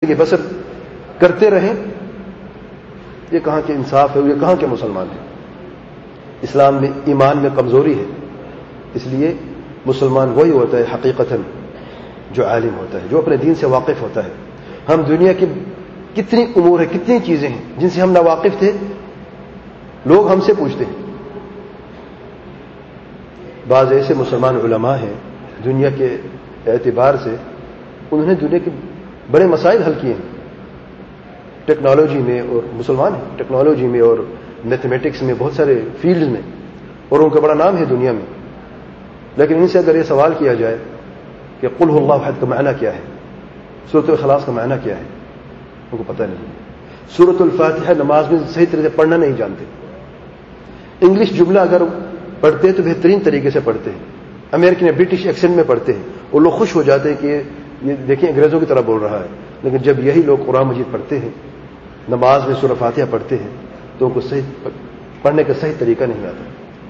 زندگی بسر کرتے رہیں، یہ کہاں کے انصاف ہے، یہ کہاں کے مسلمان ہیں؟ اسلام میں ایمان میں کمزوری ہے، اس لیے مسلمان وہی ہوتا ہے حقیقتاً جو عالم ہوتا ہے، جو اپنے دین سے واقف ہوتا ہے۔ ہم دنیا کی کتنی امور ہیں، کتنی چیزیں ہیں جن سے ہم ناواقف تھے، لوگ ہم سے پوچھتے ہیں۔ بعض ایسے مسلمان علماء ہیں دنیا کے اعتبار سے انہوں نے دنیا کے بڑے مسائل حل کیے ہیں، ٹیکنالوجی میں، اور مسلمان ہیں ٹیکنالوجی میں اور میتھمیٹکس میں، بہت سارے فیلڈز میں، اور ان کا بڑا نام ہے دنیا میں۔ لیکن ان سے اگر یہ سوال کیا جائے کہ قل هو اللہ احد کا معنی کیا ہے، سورۃ الاخلاص کا معنی کیا ہے، ان کو پتہ نہیں۔ سورۃ الفاتحہ نماز میں صحیح طرح سے پڑھنا نہیں جانتے۔ انگلش جملہ اگر پڑھتے ہیں تو بہترین طریقے سے پڑھتے ہیں، امریکن یا برٹش ایکسنٹ میں پڑھتے ہیں، وہ لوگ خوش ہو جاتے ہیں کہ یہ دیکھیں انگریزوں کی طرح بول رہا ہے۔ لیکن جب یہی لوگ قرآن مجید پڑھتے ہیں، نماز میں سورہ فاتحہ پڑھتے ہیں، تو ان کو صحیح پڑھنے کا صحیح طریقہ نہیں آتا۔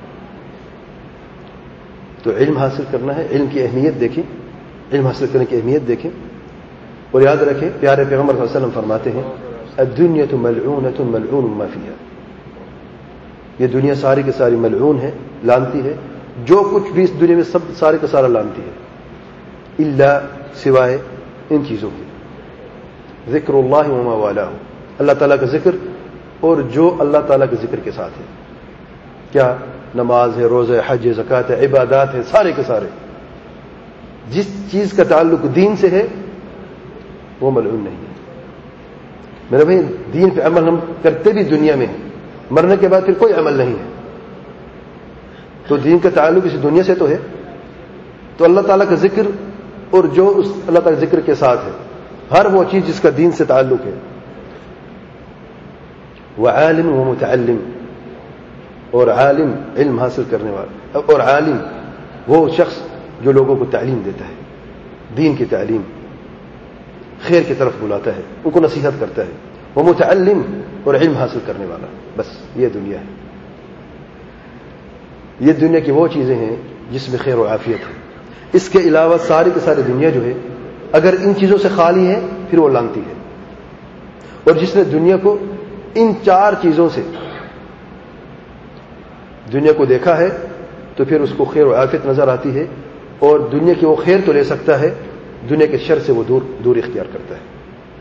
تو علم حاصل کرنا ہے، علم کی اہمیت دیکھیں، علم حاصل کرنے کی اہمیت دیکھیں، اور یاد رکھیں پیارے پیغمبر صلی اللہ علیہ وسلم فرماتے ہیں الدنیا ملعونۃ ملعون ما فیہا، یہ دنیا ساری کی ساری ملعون ہے، لعنتی ہے، جو کچھ بھی اس دنیا میں سب سارے کا سارا لعنتی ہے، الا سوائے ان چیزوں کی، ذکر اللہ وما والہ، اللہ تعالیٰ کا ذکر اور جو اللہ تعالیٰ کے ذکر کے ساتھ ہے۔ کیا؟ نماز ہے، روزہ ہے، حج ہے، زکوٰۃ ہے، عبادات ہے، سارے کے سارے۔ جس چیز کا تعلق دین سے ہے وہ ملعون نہیں ہے۔ میرے بھائی دین پہ عمل ہم کرتے بھی دنیا میں ہیں، مرنے کے بعد پھر کوئی عمل نہیں ہے، تو دین کا تعلق اس دنیا سے تو ہے۔ تو اللہ تعالیٰ کا ذکر اور جو اس اللہ تعالیٰ کے ذکر کے ساتھ ہے، ہر وہ چیز جس کا دین سے تعلق ہے۔ وعالم و متعلم، اور عالم علم حاصل کرنے والا، اور عالم وہ شخص جو لوگوں کو تعلیم دیتا ہے، دین کی تعلیم، خیر کی طرف بلاتا ہے، ان کو نصیحت کرتا ہے۔ وہ متعلم اور علم حاصل کرنے والا، بس یہ دنیا ہے۔ یہ دنیا کی وہ چیزیں ہیں جس میں خیر و عافیت ہے۔ اس کے علاوہ ساری کی ساری دنیا جو ہے اگر ان چیزوں سے خالی ہے پھر وہ لعنتی ہے۔ اور جس نے دنیا کو ان چار چیزوں سے دنیا کو دیکھا ہے تو پھر اس کو خیر و عافیت نظر آتی ہے، اور دنیا کی وہ خیر تو لے سکتا ہے، دنیا کے شر سے وہ دور اختیار کرتا ہے۔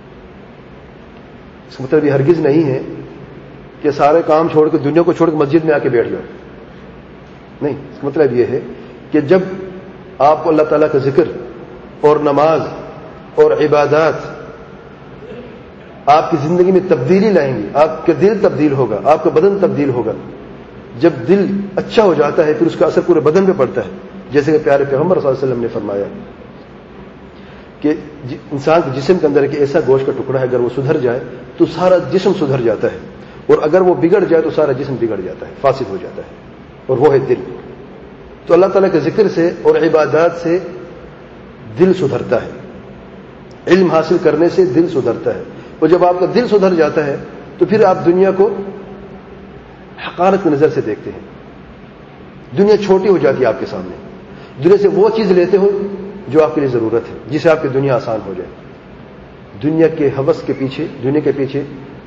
اس کا مطلب یہ ہرگز نہیں ہے کہ سارے کام چھوڑ کے دنیا کو چھوڑ کے مسجد میں آ کے بیٹھ جاؤ، نہیں۔ اس کا مطلب یہ ہے کہ جب آپ کو اللہ تعالیٰ کا ذکر اور نماز اور عبادات آپ کی زندگی میں تبدیلی لائیں گی، آپ کا دل تبدیل ہوگا، آپ کا بدن تبدیل ہوگا۔ جب دل اچھا ہو جاتا ہے پھر اس کا اثر پورے بدن پہ پڑتا ہے، جیسے کہ پیارے پیغمبر صلی اللہ علیہ وسلم نے فرمایا کہ انسان کے جسم کے اندر ایک ایسا گوشت کا ٹکڑا ہے، اگر وہ سدھر جائے تو سارا جسم سدھر جاتا ہے، اور اگر وہ بگڑ جائے تو سارا جسم بگڑ جاتا ہے، فاسد ہو جاتا ہے، اور وہ ہے دل۔ تو اللہ تعالیٰ کے ذکر سے اور عبادات سے دل سدھرتا ہے، علم حاصل کرنے سے دل سدھرتا ہے، اور جب آپ کا دل سدھر جاتا ہے تو پھر آپ دنیا کو حقارت کی نظر سے دیکھتے ہیں، دنیا چھوٹی ہو جاتی ہے آپ کے سامنے، دنیا سے وہ چیز لیتے ہو جو آپ کے لیے ضرورت ہے، جسے آپ کی دنیا آسان ہو جائے۔ دنیا کے ہوس کے پیچھے، دنیا کے پیچھے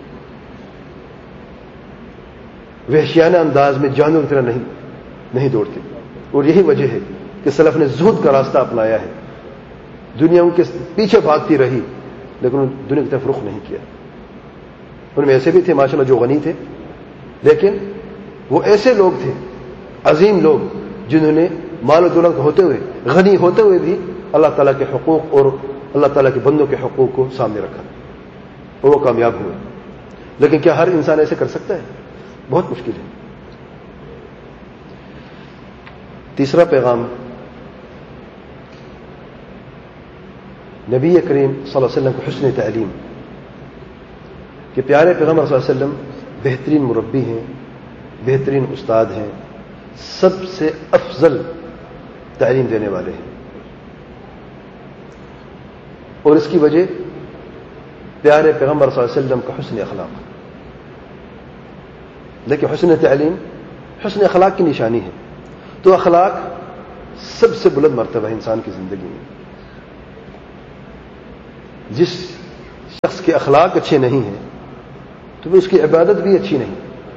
وحشیانہ انداز میں جانوروں کی طرح نہیں دوڑتے، اور یہی وجہ ہے کہ سلف نے زہد کا راستہ اپنایا ہے۔ دنیا ان کے پیچھے بھاگتی رہی لیکن دنیا کی طرف رخ نہیں کیا۔ ان میں ایسے بھی تھے ماشاءاللہ جو غنی تھے، لیکن وہ ایسے لوگ تھے، عظیم لوگ، جنہوں نے مال و دولت ہوتے ہوئے، غنی ہوتے ہوئے بھی اللہ تعالیٰ کے حقوق اور اللہ تعالیٰ کے بندوں کے حقوق کو سامنے رکھا، اور وہ کامیاب ہوئے۔ لیکن کیا ہر انسان ایسے کر سکتا ہے؟ بہت مشکل ہے۔ تیسرا پیغام نبی کریم صلی اللہ علیہ وسلم کو حسن تعلیم، کہ پیارے پیغمبر صلی اللہ علیہ وسلم بہترین مربی ہیں، بہترین استاد ہیں، سب سے افضل تعلیم دینے والے ہیں، اور اس کی وجہ پیارے پیغمبر صلی اللہ علیہ وسلم کا حسن اخلاق۔ لیکن حسن تعلیم حسن اخلاق کی نشانی ہے، تو اخلاق سب سے بلند مرتبہ ہے انسان کی زندگی میں۔ جس شخص کے اخلاق اچھے نہیں ہیں تو پھر اس کی عبادت بھی اچھی نہیں.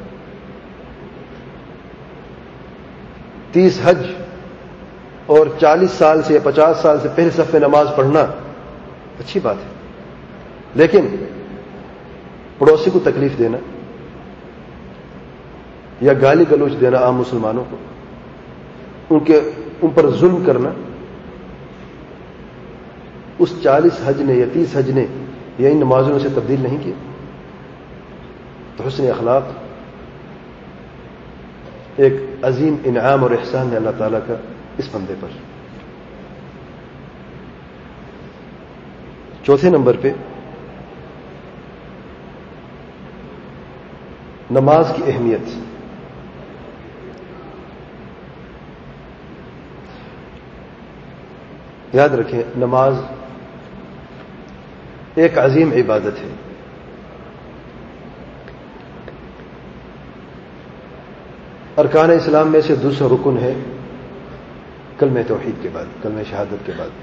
30 حج اور 40 سال سے یا 50 سال سے پہلے صف میں نماز پڑھنا اچھی بات ہے، لیکن پڑوسی کو تکلیف دینا یا گالی گلوچ دینا عام مسلمانوں کو، ان پر ظلم کرنا، اس 40 حج نے یا 30 حج نے یا ان نمازوں سے تبدیل نہیں کیا. تو حسن اخلاق ایک عظیم انعام اور احسان ہے اللہ تعالیٰ کا اس بندے پر. چوتھے نمبر پہ نماز کی اہمیت. یاد رکھیں نماز ایک عظیم عبادت ہے. ارکان اسلام میں سے دوسرا رکن ہے کلمہ توحید کے بعد، کلمہ شہادت کے بعد.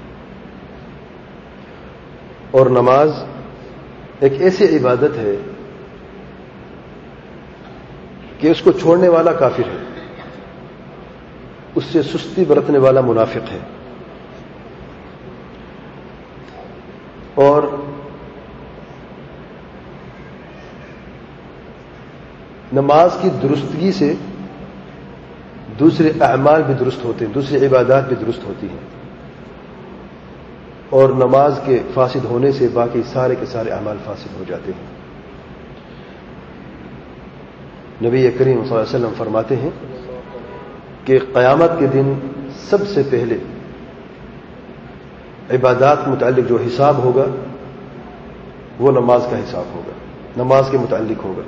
اور نماز ایک ایسی عبادت ہے کہ اس کو چھوڑنے والا کافر ہے، اس سے سستی برتنے والا منافق ہے. اور نماز کی درستگی سے دوسرے اعمال بھی درست ہوتے ہیں، دوسری عبادات بھی درست ہوتی ہیں، اور نماز کے فاسد ہونے سے باقی سارے کے سارے اعمال فاسد ہو جاتے ہیں. نبی کریم صلی اللہ علیہ وسلم فرماتے ہیں کہ قیامت کے دن سب سے پہلے عبادات متعلق جو حساب ہوگا وہ نماز کا حساب ہوگا، نماز کے متعلق ہوگا.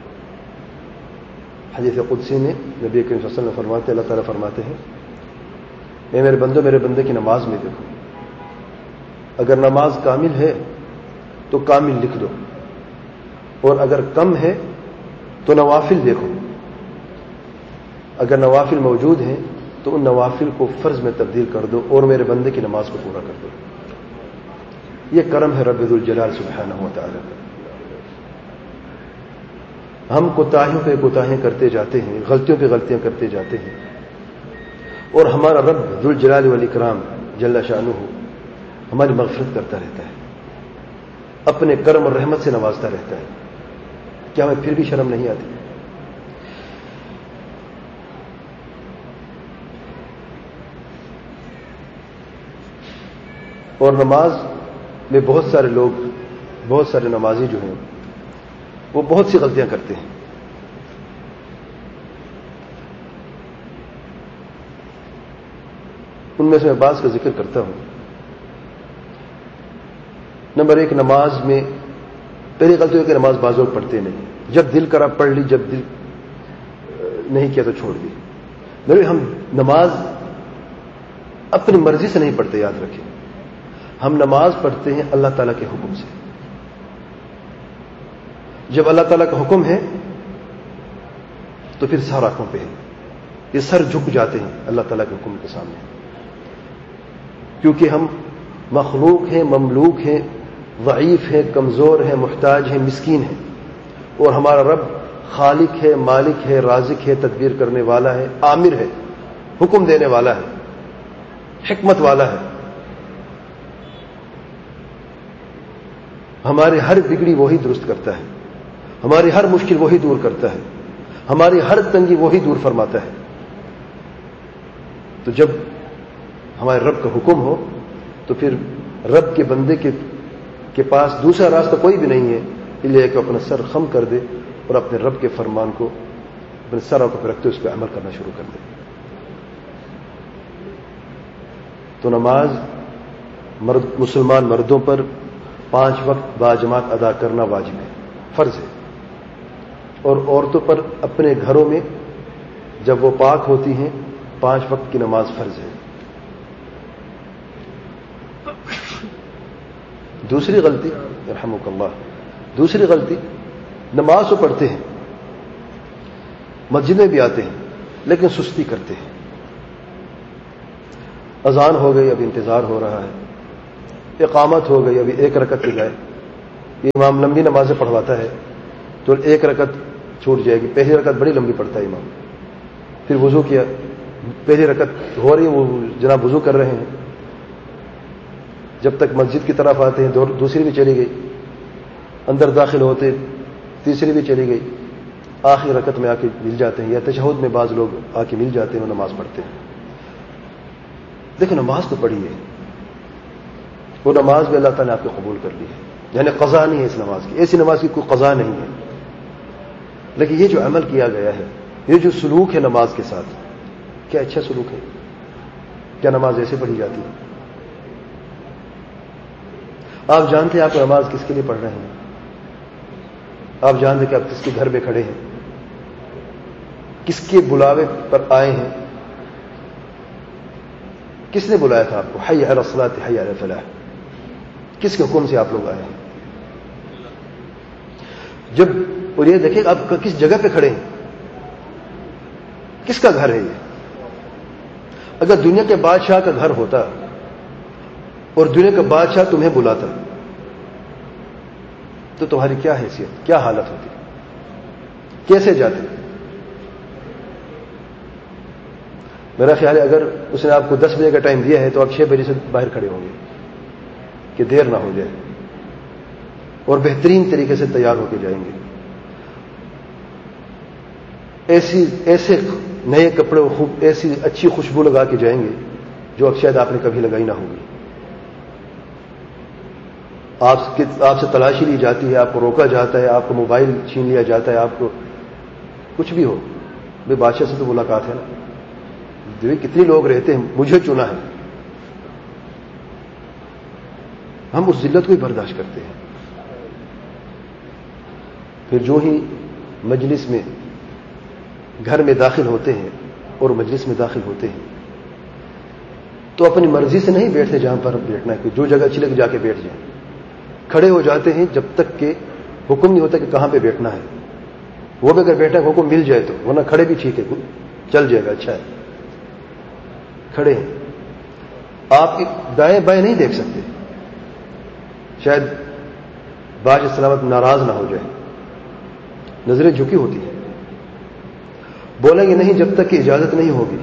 حدیث قدسی میں نبی کریم صلی اللہ علیہ وسلم فرماتے ہیں، اللہ تعالیٰ فرماتے ہیں اے میرے بندو، میرے بندے کی نماز میں دیکھو، اگر نماز کامل ہے تو کامل لکھ دو، اور اگر کم ہے تو نوافل دیکھو، اگر نوافل موجود ہیں تو ان نوافل کو فرض میں تبدیل کر دو اور میرے بندے کی نماز کو پورا کر دو. یہ کرم ہے رب ذوالجلال سبحانہ و تعالی کا. ہم کوتاہیوں پہ کوتاہیاں کرتے جاتے ہیں، غلطیوں پہ غلطیاں کرتے جاتے ہیں، اور ہمارا رب ذوالجلال والاکرام جل شانہ ہماری مغفرت کرتا رہتا ہے، اپنے کرم اور رحمت سے نوازتا رہتا ہے. کیا ہمیں پھر بھی شرم نہیں آتی؟ اور نماز میں بہت سارے لوگ، بہت سارے نمازی جو ہیں وہ بہت سی غلطیاں کرتے ہیں. ان میں سے میں بعض کا ذکر کرتا ہوں. نمبر 1، نماز میں پہلی غلطی ہے کہ نماز بعض لوگ پڑھتے نہیں، جب دل کرا پڑھ لی، جب دل نہیں کیا تو چھوڑ دی. میرے ہم نماز اپنی مرضی سے نہیں پڑھتے، یاد رکھیں. ہم نماز پڑھتے ہیں اللہ تعالیٰ کے حکم سے. جب اللہ تعالیٰ کا حکم ہے تو پھر سر آنکھوں پہ ہے، یہ سر جھک جاتے ہیں اللہ تعالیٰ کے حکم کے سامنے، کیونکہ ہم مخلوق ہیں، مملوک ہیں، ضعیف ہیں، کمزور ہیں، محتاج ہیں، مسکین ہیں، اور ہمارا رب خالق ہے، مالک ہے، رازق ہے، تدبیر کرنے والا ہے، عامر ہے، حکم دینے والا ہے، حکمت والا ہے. ہماری ہر بگڑی وہی درست کرتا ہے، ہماری ہر مشکل وہی دور کرتا ہے، ہماری ہر تنگی وہی دور فرماتا ہے. تو جب ہمارے رب کا حکم ہو تو پھر رب کے بندے کے پاس دوسرا راستہ کوئی بھی نہیں ہے الا کہ اپنا سر خم کر دے اور اپنے رب کے فرمان کو اپنے سر کو رکھتے اس پہ عمل کرنا شروع کر دے. تو نماز مسلمان مردوں پر 5 وقت باجماعت ادا کرنا واجب ہے، فرض ہے، اور عورتوں پر اپنے گھروں میں جب وہ پاک ہوتی ہیں 5 وقت کی نماز فرض ہے. دوسری غلطی یرحمک اللہ، دوسری غلطی، نماز تو پڑھتے ہیں، مسجد میں بھی آتے ہیں، لیکن سستی کرتے ہیں. اذان ہو گئی، ابھی انتظار ہو رہا ہے، اقامت ہو گئی، ابھی 1 رکعت پہ گئے، یہ امام لمبی نمازیں پڑھواتا ہے تو ایک رکعت چھوٹ جائے گی. پہلی رکعت بڑی لمبی پڑھتا ہے امام. پھر وضو کیا, پہلی رکعت ہو رہی ہے, وہ جناب وضو کر رہے ہیں, جب تک مسجد کی طرف آتے ہیں دوسری بھی چلی گئی, اندر داخل ہوتے تیسری بھی چلی گئی, آخری رکعت میں آ کے مل جاتے ہیں, یا تشہد میں بعض لوگ آ کے مل جاتے ہیں اور نماز پڑھتے ہیں. دیکھو نماز تو پڑھی ہے, وہ نماز بھی اللہ تعالیٰ نے آپ کو قبول کر لی ہے, یعنی قضا نہیں ہے اس نماز کی, ایسی نماز کی کوئی قضا نہیں ہے. لیکن یہ جو عمل کیا گیا ہے, یہ جو سلوک ہے نماز کے ساتھ, کیا اچھا سلوک ہے. کیا نماز ایسے پڑھی جاتی ہے؟ آپ جانتے ہیں آپ نماز کس کے لیے پڑھ رہے ہیں, آپ جانتے کہ آپ کس کے گھر میں کھڑے ہیں, کس کے بلاوے پر آئے ہیں, کس نے بلایا تھا آپ کو, حی علی الصلاۃ حی علی الفلاح, کس کے حکم سے آپ لوگ آئے ہیں. جب اور یہ دیکھیں آپ کس جگہ پہ کھڑے ہیں, کس کا گھر ہے یہ. اگر دنیا کے بادشاہ کا گھر ہوتا اور دنیا کا بادشاہ تمہیں بلاتا تو تمہاری کیا حیثیت, کیا حالت ہوتی, کیسے جاتے. میرا خیال ہے اگر اس نے آپ کو 10 بجے کا ٹائم دیا ہے تو آپ 6 بجے سے باہر کھڑے ہوں گے کہ دیر نہ ہو جائے, اور بہترین طریقے سے تیار ہو کے جائیں گے. ایسے نئے کپڑے, خوب ایسی اچھی خوشبو لگا کے جائیں گے جو اب شاید آپ نے کبھی لگائی نہ ہوگی. آپ سے تلاشی لی جاتی ہے, آپ کو روکا جاتا ہے, آپ کو موبائل چھین لیا جاتا ہے, آپ کو کچھ بھی ہو. بھائی بادشاہ سے تو ملاقات ہے نا, کتنے لوگ رہتے ہیں, مجھے چنا ہے. ہم اس ذلت کو ہی برداشت کرتے ہیں. پھر جو ہی مجلس میں گھر میں داخل ہوتے ہیں اور مجلس میں داخل ہوتے ہیں تو اپنی مرضی سے نہیں بیٹھتے جہاں پر بیٹھنا ہے, کہ جو جگہ اچھی لگے جا کے بیٹھ جائیں. کھڑے ہو جاتے ہیں جب تک کہ حکم نہیں ہوتا کہ کہاں پہ بیٹھنا ہے. وہ بھی اگر بیٹھنا ہے حکم مل جائے تو, ورنہ کھڑے بھی ٹھیک ہے, چل جائے گا, اچھا ہے. کھڑے ہیں, آپ دائیں بائیں نہیں دیکھ سکتے, شاید باج سلامت ناراض نہ ہو جائے, نظریں جھکی ہوتی ہیں. بولیں گے نہیں جب تک کہ اجازت نہیں ہوگی.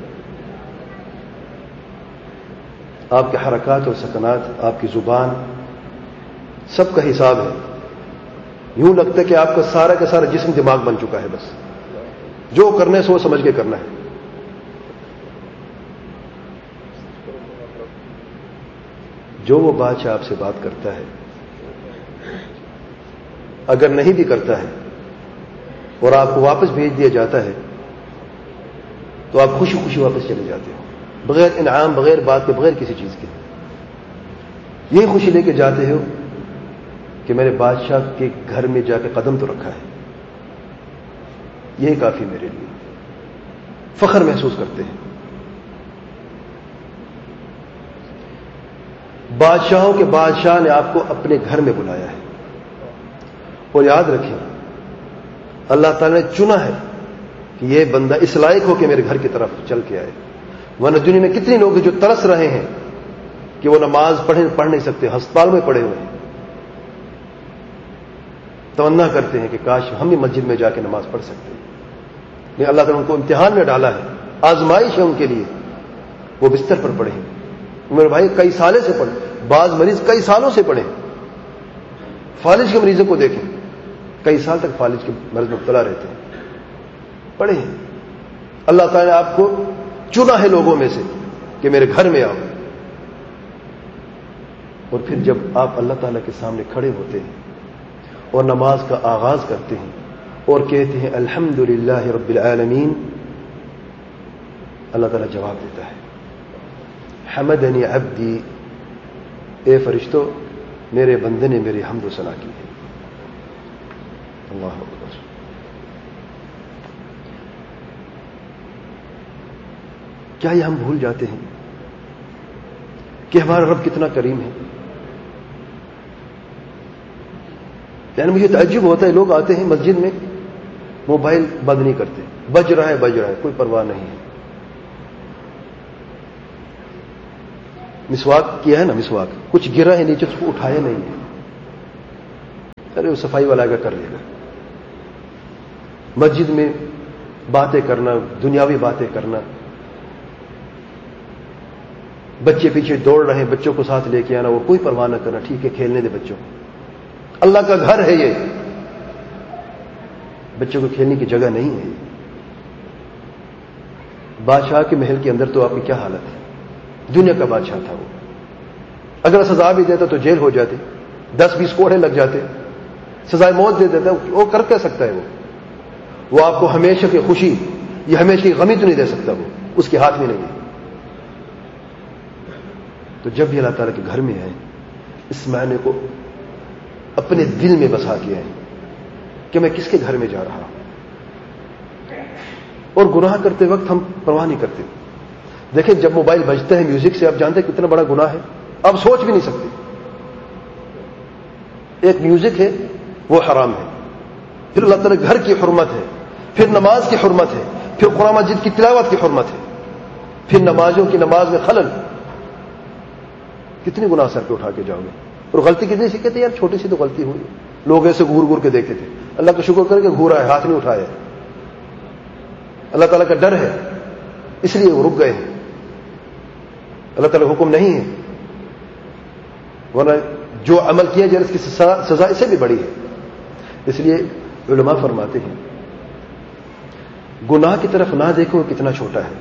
آپ کے حرکات اور سکنات, آپ کی زبان, سب کا حساب ہے. یوں لگتا ہے کہ آپ کا سارا کا سارا جسم دماغ بن چکا ہے, بس جو کرنا ہے سوچ سمجھ کے کرنا ہے. جو وہ بادشاہ آپ سے بات کرتا ہے, اگر نہیں بھی کرتا ہے اور آپ کو واپس بھیج دیا جاتا ہے تو آپ خوشی خوشی واپس چلے جاتے ہو, بغیر انعام, بغیر بات کے, بغیر کسی چیز کے. یہی خوشی لے کے جاتے ہو کہ میں نے بادشاہ کے گھر میں جا کے قدم تو رکھا ہے, یہی کافی میرے لیے. فخر محسوس کرتے ہیں. بادشاہوں کے بادشاہ نے آپ کو اپنے گھر میں بلایا ہے, اور یاد رکھیں اللہ تعالی نے چنا ہے کہ یہ بندہ اس لائق ہو کہ میرے گھر کی طرف چل کے آئے. ورنہ دنیا میں کتنے لوگ ہیں جو ترس رہے ہیں کہ وہ نماز پڑھ نہیں سکتے, ہسپتال میں پڑے ہوئے ہیں, تمنا کرتے ہیں کہ کاش ہم بھی مسجد میں جا کے نماز پڑھ سکتے ہیں. لیکن اللہ تعالیٰ نے ان کو امتحان میں ڈالا ہے, آزمائش ہے ان کے لیے. وہ بستر پر پڑے ہیں. میرے بھائی کئی سالوں سے پڑھے, بعض مریض کئی سالوں سے پڑھے. فالج کے مریضوں کو دیکھیں, کئی سال تک فالج کے مرض میں مبتلا رہتے ہیں, پڑھے ہیں. اللہ تعالیٰ نے آپ کو چنا ہے لوگوں میں سے کہ میرے گھر میں آؤ. اور پھر جب آپ اللہ تعالیٰ کے سامنے کھڑے ہوتے ہیں اور نماز کا آغاز کرتے ہیں اور کہتے ہیں الحمدللہ رب العالمین, اللہ تعالیٰ جواب دیتا ہے حمدنی عبدی, اے فرشتو میرے بندے نے میری حمد و ثنا کی ہے. اللہ اکبر. کیا یہ ہم بھول جاتے ہیں کہ ہمارا رب کتنا کریم ہے؟ یعنی مجھے تعجب ہوتا ہے, لوگ آتے ہیں مسجد میں, موبائل بند نہیں کرتے, بج رہا ہے, کوئی پرواہ نہیں ہے. مسواک کیا ہے نا, مسواک کچھ گرا ہے نیچے, اس کو اٹھایا نہیں ہے. ارے وہ صفائی والا کا کر لے گا. مسجد میں باتیں کرنا، دنیاوی باتیں کرنا، بچے پیچھے دوڑ رہے ہیں، بچوں کو ساتھ لے کے آنا، وہ کوئی پرواہ نہ کرنا، ٹھیک ہے کھیلنے دے بچوں کو. اللہ کا گھر ہے یہ، بچوں کو کھیلنے کی جگہ نہیں ہے. بادشاہ کے محل کے اندر تو آپ کی کیا حالت ہے؟ دنیا کا بادشاہ تھا وہ. اگر سزا بھی دیتا تو جیل ہو جاتی، 10-20 کوڑے لگ جاتے، سزائے موت دے دیتا. وہ کر کیا سکتا ہے؟ وہ آپ کو ہمیشہ کی خوشی یا ہمیشہ کی غمی تو نہیں دے سکتا، وہ اس کے ہاتھ میں نہیں ہے. تو جب بھی اللہ تعالیٰ کے گھر میں آئے، اس معنی کو اپنے دل میں بسا کے آئے کہ میں کس کے گھر میں جا رہا ہوں. اور گناہ کرتے وقت ہم پرواہ نہیں کرتے. دیکھیں جب موبائل بجتا ہے میوزک سے، آپ جانتے ہیں کتنا بڑا گناہ ہے، آپ سوچ بھی نہیں سکتے. ایک میوزک ہے وہ حرام ہے، پھر اللہ تعالیٰ گھر کی حرمت ہے، پھر نماز کی حرمت ہے، پھر قرآن مجید کی تلاوت کی حرمت ہے، پھر نمازوں کی نماز میں خلل. کتنے گناہ سر پہ اٹھا کے جاؤ گے؟ اور غلطی کتنی سی کہتے ہیں یار چھوٹی سی تو غلطی ہوئی. لوگ ایسے گور گور کے دیکھتے تھے، اللہ کا شکر کر کے گھورا ہے، ہاتھ نہیں اٹھایا. اللہ تعالیٰ کا ڈر ہے اس لیے وہ رک گئے ہیں. اللہ تعالیٰ حکم نہیں ہے، ورنہ جو عمل کیا جائے اس کی سزا اس سے بھی بڑی ہے. اس لیے علماء فرماتے ہیں گناہ کی طرف نہ دیکھو کتنا چھوٹا ہے،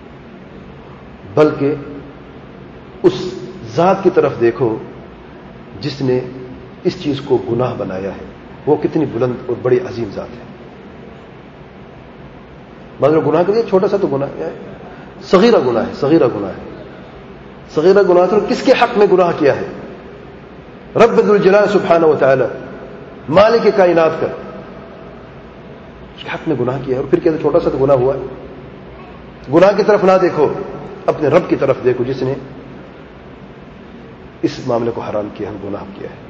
بلکہ اس ذات کی طرف دیکھو جس نے اس چیز کو گناہ بنایا ہے، وہ کتنی بلند اور بڑی عظیم ذات ہے. مطلب گناہ کے لیے چھوٹا سا تو گناہ ہے، صغیرہ گناہ ہے، صغیرہ گناہ ہے. صغیرہ گناہ تو کس کے حق میں گناہ کیا ہے؟ رب ذوالجلال سبحانہ و تعالی، مالک کائنات کا، اس کے حق میں گناہ کیا ہے. اور پھر کہتے چھوٹا سا تو گناہ ہوا ہے. گناہ کی طرف نہ دیکھو، اپنے رب کی طرف دیکھو جس نے اس معاملے کو حرام کیا ہے، گناہ کیا ہے.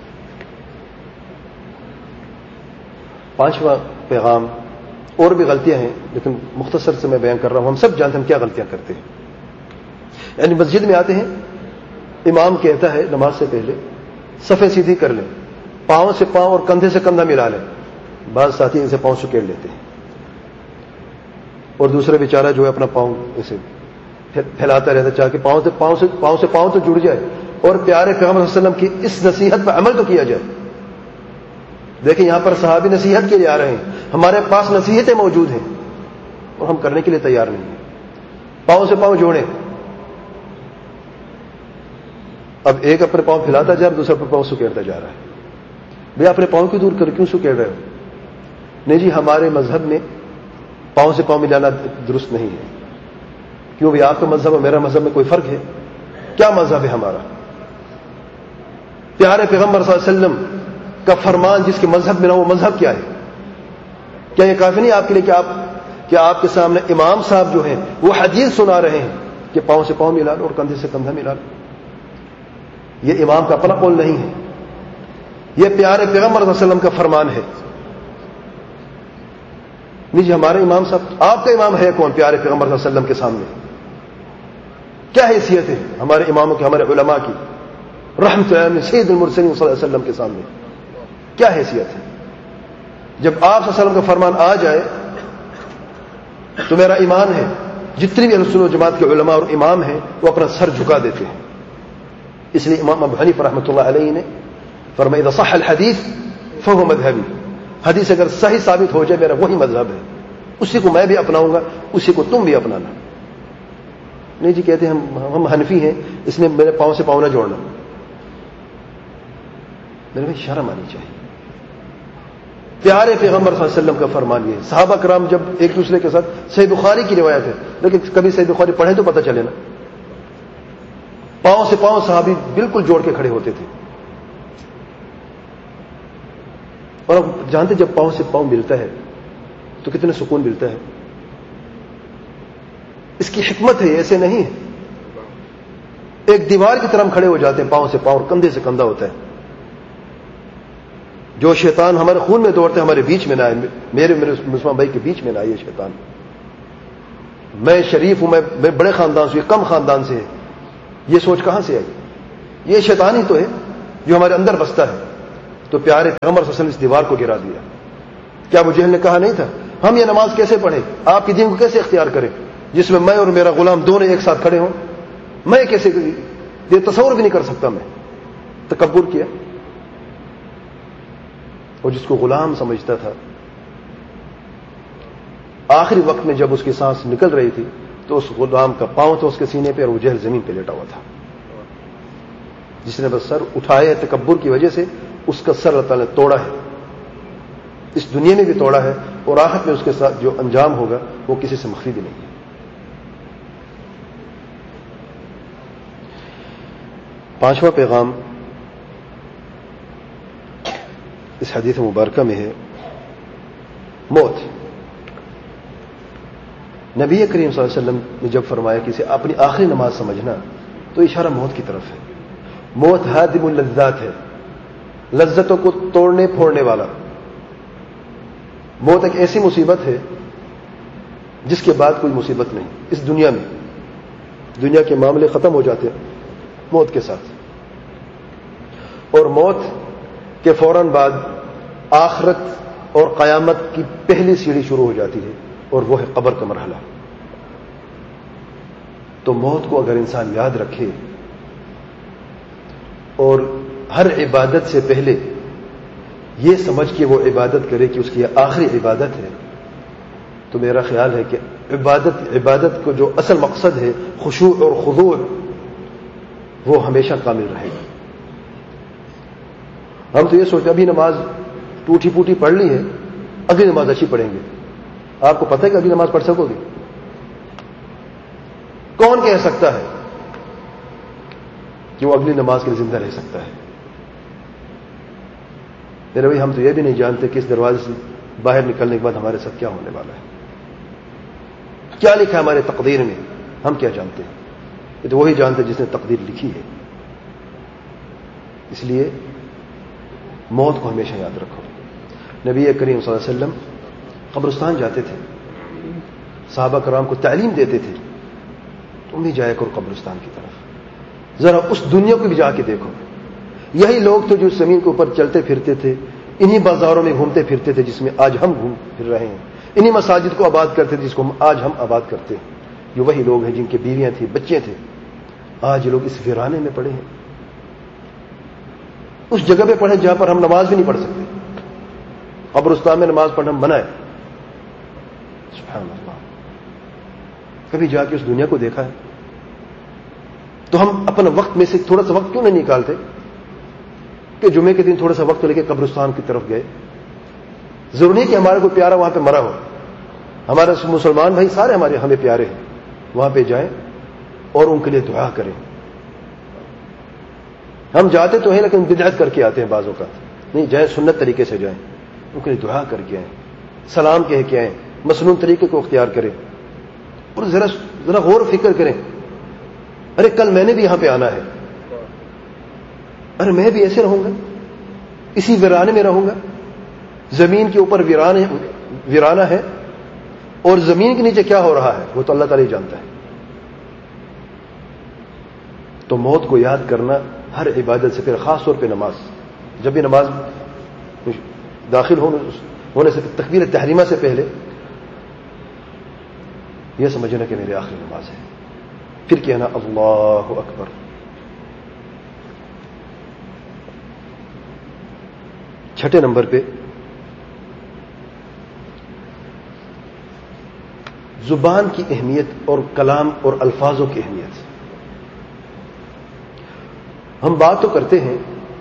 5واں پیغام، اور بھی غلطیاں ہیں لیکن مختصر سے میں بیان کر رہا ہوں. ہم سب جانتے ہیں ہم کیا غلطیاں کرتے ہیں. یعنی مسجد میں آتے ہیں، امام کہتا ہے نماز سے پہلے صفیں سیدھی کر لیں، پاؤں سے پاؤں اور کندھے سے کندھا ملا لیں. بعض ساتھی ان سے پاؤں سکیڑ لیتے ہیں، اور دوسرا بیچارہ جو ہے اپنا پاؤں اسے پھیلاتا رہتا چاہ کہ پاؤں سے پاؤں تو جڑ جائے اور پیارے پیغمبر صلی اللہ علیہ وسلم کی اس نصیحت پر عمل تو کیا جائے. دیکھیں یہاں پر صحابی نصیحت کے لیے آ رہے ہیں، ہمارے پاس نصیحتیں موجود ہیں اور ہم کرنے کے لیے تیار نہیں ہیں. پاؤں سے پاؤں جوڑیں. اب ایک اپنے پاؤں پھیلاتا جا رہا ہے، دوسرا اپنے پاؤں سکیڑتا جا رہا ہے. بھئی اپنے پاؤں کی دور کر کیوں سکیڑ رہے ہو؟ نہیں جی ہمارے مذہب میں پاؤں سے پاؤں ملانا درست نہیں ہے. کیوں بھئی آپ کا مذہب اور میرا مذہب میں کوئی فرق ہے؟ کیا مذہب ہے ہمارا؟ پیارے پیغمبر صلی اللہ علیہ وسلم کا فرمان جس کے مذہب میں نہ وہ مذہب کیا ہے؟ کیا یہ کافی نہیں آپ کے لیے کہ آپ کے سامنے امام صاحب جو ہیں وہ حدیث سنا رہے ہیں کہ پاؤں سے پاؤں ملا لو اور کندھے سے کندھا ملا لو؟ یہ امام کا اپنا قول نہیں ہے، یہ پیارے پیغمبر صلی اللہ علیہ وسلم کا فرمان ہے. نہیں جی ہمارے امام صاحب، آپ کا امام ہے کون پیارے پیغمبر صلی اللہ علیہ وسلم کے سامنے؟ کیا حیثیت ہے ہمارے اماموں کی، ہمارے علماء کی، رحمت اللہ سید المرسلین صلی اللہ علیہ وسلم کے سامنے کیا حیثیت ہے؟ جب آپ صلی اللہ علیہ وسلم کا فرمان آ جائے تو میرا ایمان ہے جتنی بھی اہل سنت و جماعت کے علماء اور امام ہیں وہ اپنا سر جھکا دیتے ہیں. اس لیے امام ابو حنیفہ رحمۃ اللہ علیہ نے فرمایا اذا صح الحدیث فهو مذهبی، حدیث اگر صحیح ثابت ہو جائے میرا وہی مذہب ہے، اسی کو میں بھی اپناؤں گا، اسی کو تم بھی اپنانا. نہیں جی کہتے ہیں ہم حنفی ہیں اس میں میرے پاؤں سے پاؤں نہ جوڑنا. میرے بھائی شرم آنی چاہیے. پیارے پیغمبر صلی اللہ علیہ وسلم کا فرمان یہ ہے. صحابہ کرام جب ایک دوسرے کے ساتھ، صحیح بخاری کی روایت ہے لیکن کبھی صحیح بخاری پڑھیں تو پتہ چلے نا، پاؤں سے پاؤں صحابی بالکل جوڑ کے کھڑے ہوتے تھے. اور آپ جانتے جب پاؤں سے پاؤں ملتا ہے تو کتنا سکون ملتا ہے. اس کی حکمت ہے، ایسے نہیں ہے. ایک دیوار کی طرح ہم کھڑے ہو جاتے ہیں، پاؤں سے پاؤں اور کندھے سے کندھا ہوتا ہے. جو شیطان ہمارے خون میں دوڑتا ہے ہمارے بیچ میں نہ آئے، میرے مسلمان بھائی کے بیچ میں نہ آئے شیطان. میں شریف ہوں، میں بڑے خاندان سے، یہ کم خاندان سے ہے، یہ سوچ کہاں سے آئی؟ یہ شیطان ہی تو ہے جو ہمارے اندر بستا ہے. تو پیارے پیغمبر صلی اللہ علیہ وسلم نے اس دیوار کو گرا دیا. کیا ابو جہل نے کہا نہیں تھا ہم یہ نماز کیسے پڑھیں, آپ کی دین کو کیسے اختیار کریں جس میں میں اور میرا غلام دونوں ایک ساتھ کھڑے ہوں؟ میں کیسے یہ تصور بھی نہیں کر سکتا. میں تکبر کیا. اور جس کو غلام سمجھتا تھا, آخری وقت میں جب اس کی سانس نکل رہی تھی تو اس غلام کا پاؤں تھا اس کے سینے پہ اور وہ جہل زمین پہ لیٹا ہوا تھا. جس نے بس سر اٹھایا تکبر کی وجہ سے اس کا سر اللہ تعالیٰ نے توڑا ہے, اس دنیا میں بھی توڑا ہے, اور آخرت میں اس کے ساتھ جو انجام ہوگا وہ کسی سے مخفی بھی نہیں ہے. پانچواں پیغام اس حدیث مبارکہ میں ہے موت. نبی کریم صلی اللہ علیہ وسلم نے جب فرمایا کہ اسے اپنی آخری نماز سمجھنا تو اشارہ موت کی طرف ہے. موت ہادم اللذات ہے, لذتوں کو توڑنے پھوڑنے والا. موت ایک ایسی مصیبت ہے جس کے بعد کوئی مصیبت نہیں. اس دنیا میں دنیا کے معاملے ختم ہو جاتے ہیں موت کے ساتھ, اور موت کے فوراً بعد آخرت اور قیامت کی پہلی سیڑھی شروع ہو جاتی ہے, اور وہ ہے قبر کا مرحلہ. تو موت کو اگر انسان یاد رکھے اور ہر عبادت سے پہلے یہ سمجھ کے وہ عبادت کرے کہ اس کی یہ آخری عبادت ہے, تو میرا خیال ہے کہ عبادت کو جو اصل مقصد ہے خشوع اور خضوع وہ ہمیشہ کامل رہے گا. ہم تو یہ سوچتے ابھی نماز ٹوٹی پوٹی پڑھ لی ہے, اگلی نماز اچھی پڑھیں گے. آپ کو پتہ ہے کہ اگلی نماز پڑھ سکو گے؟ کون کہہ سکتا ہے کہ وہ اگلی نماز کے لیے زندہ رہ سکتا ہے؟ میرے بھائی ہم تو یہ بھی نہیں جانتے کہ اس دروازے سے باہر نکلنے کے بعد ہمارے ساتھ کیا ہونے والا ہے, کیا لکھا ہے ہمارے تقدیر میں. ہم کیا جانتے ہیں؟ یہ تو وہی جانتے جس نے تقدیر لکھی ہے. اس لیے موت کو ہمیشہ یاد رکھو. نبی کریم صلی اللہ علیہ وسلم قبرستان جاتے تھے, صحابہ کرام کو تعلیم دیتے تھے تم بھی جایا کرو قبرستان کی طرف, ذرا اس دنیا کو بھی جا کے دیکھو. یہی لوگ تو جو زمین کے اوپر چلتے پھرتے تھے, انہی بازاروں میں گھومتے پھرتے تھے جس میں آج ہم گھوم پھر رہے ہیں, انہی مساجد کو آباد کرتے تھے جس کو آج ہم آباد کرتے ہیں. یہ وہی لوگ ہیں جن کے بیویاں تھیں, بچے تھے, آج یہ لوگ اس ویرانے میں پڑے ہیں. اس جگہ پہ پڑھیں جہاں پر ہم نماز بھی نہیں پڑھ سکتے. قبرستان میں نماز پڑھنا منع ہے. سبحان اللہ. کبھی جا کے اس دنیا کو دیکھا ہے؟ تو ہم اپنا وقت میں سے تھوڑا سا وقت کیوں نہیں نکالتے کہ جمعے کے دن تھوڑا سا وقت لے کے قبرستان کی طرف گئے؟ ضروری نہیں کہ ہمارا کوئی پیارا وہاں پہ مرا ہو. ہمارے مسلمان بھائی سارے ہمیں پیارے ہیں. وہاں پہ جائیں اور ان کے لیے دعا کریں. ہم جاتے تو ہیں لیکن بدعت کر کے آتے ہیں بعض اوقات. نہیں, جائیں سنت طریقے سے جائیں, ان کے لیے دعا کر کے آئیں, سلام کہہ کے آئیں, مسنون طریقے کو اختیار کریں, اور ذرا غور و فکر کریں. ارے کل میں نے بھی یہاں پہ آنا ہے, ارے میں بھی ایسے رہوں گا, اسی ویرانے میں رہوں گا. زمین کے اوپر ویرانہ ہے اور زمین کے نیچے کیا ہو رہا ہے وہ تو اللہ تعالی جانتا ہے. تو موت کو یاد کرنا ہر عبادت سے, پھر خاص طور پہ نماز. جب بھی نماز داخل ہونے سے تکبیر تحریمہ سے پہلے یہ سمجھنا کہ میری آخری نماز ہے, پھر کہنا اللہ اکبر. چھٹے نمبر پہ زبان کی اہمیت اور کلام اور الفاظوں کی اہمیت. ہم بات تو کرتے ہیں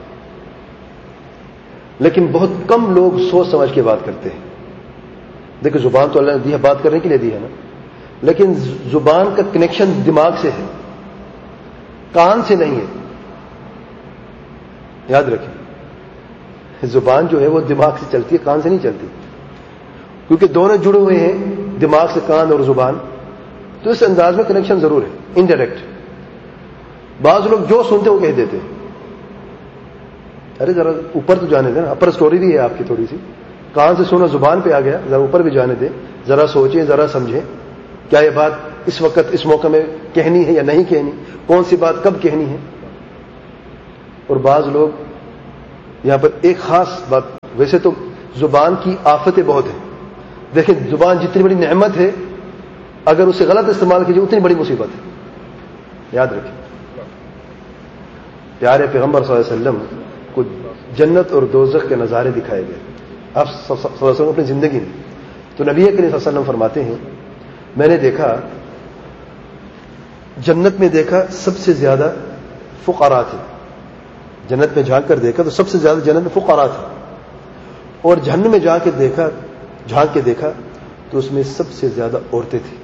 لیکن بہت کم لوگ سوچ سمجھ کے بات کرتے ہیں. دیکھیں زبان تو اللہ نے دی ہے, بات کرنے کے لیے دی ہے نا, لیکن زبان کا کنیکشن دماغ سے ہے, کان سے نہیں ہے. یاد رکھیں, زبان جو ہے وہ دماغ سے چلتی ہے, کان سے نہیں چلتی, کیونکہ دونوں جڑے ہوئے ہیں دماغ سے, کان اور زبان. تو اس انداز میں کنیکشن ضرور ہے, انڈائریکٹ. بعض لوگ جو سنتے وہ کہہ دیتے. ارے ذرا اوپر تو جانے دیں نا, اپر اسٹوری بھی ہے آپ کی تھوڑی سی. کان سے سونا زبان پہ آ گیا, ذرا اوپر بھی جانے دیں, ذرا سوچیں, ذرا سمجھیں کیا یہ بات اس وقت اس موقع میں کہنی ہے یا نہیں کہنی, کون سی بات کب کہنی ہے. اور بعض لوگ یہاں پر ایک خاص بات، ویسے تو زبان کی آفتیں بہت ہیں، دیکھیں زبان جتنی بڑی نعمت ہے اگر اسے غلط استعمال کیجیے اتنی بڑی مصیبت ہے، یاد رکھیں۔ پیارے پیغمبر صلی اللہ علیہ وسلم کو جنت اور دوزخ کے نظارے دکھائے گئے آپ صلی اللہ علیہ وسلم اپنی زندگی میں، تو نبی کریم صلی اللہ علیہ وسلم فرماتے ہیں میں نے دیکھا جنت میں دیکھا سب سے زیادہ فقراء تھے، جنت میں جھانک کر دیکھا تو سب سے زیادہ جنت میں فقراء تھے، اور جہنم میں جھانک کے دیکھا تو اس میں سب سے زیادہ عورتیں تھیں،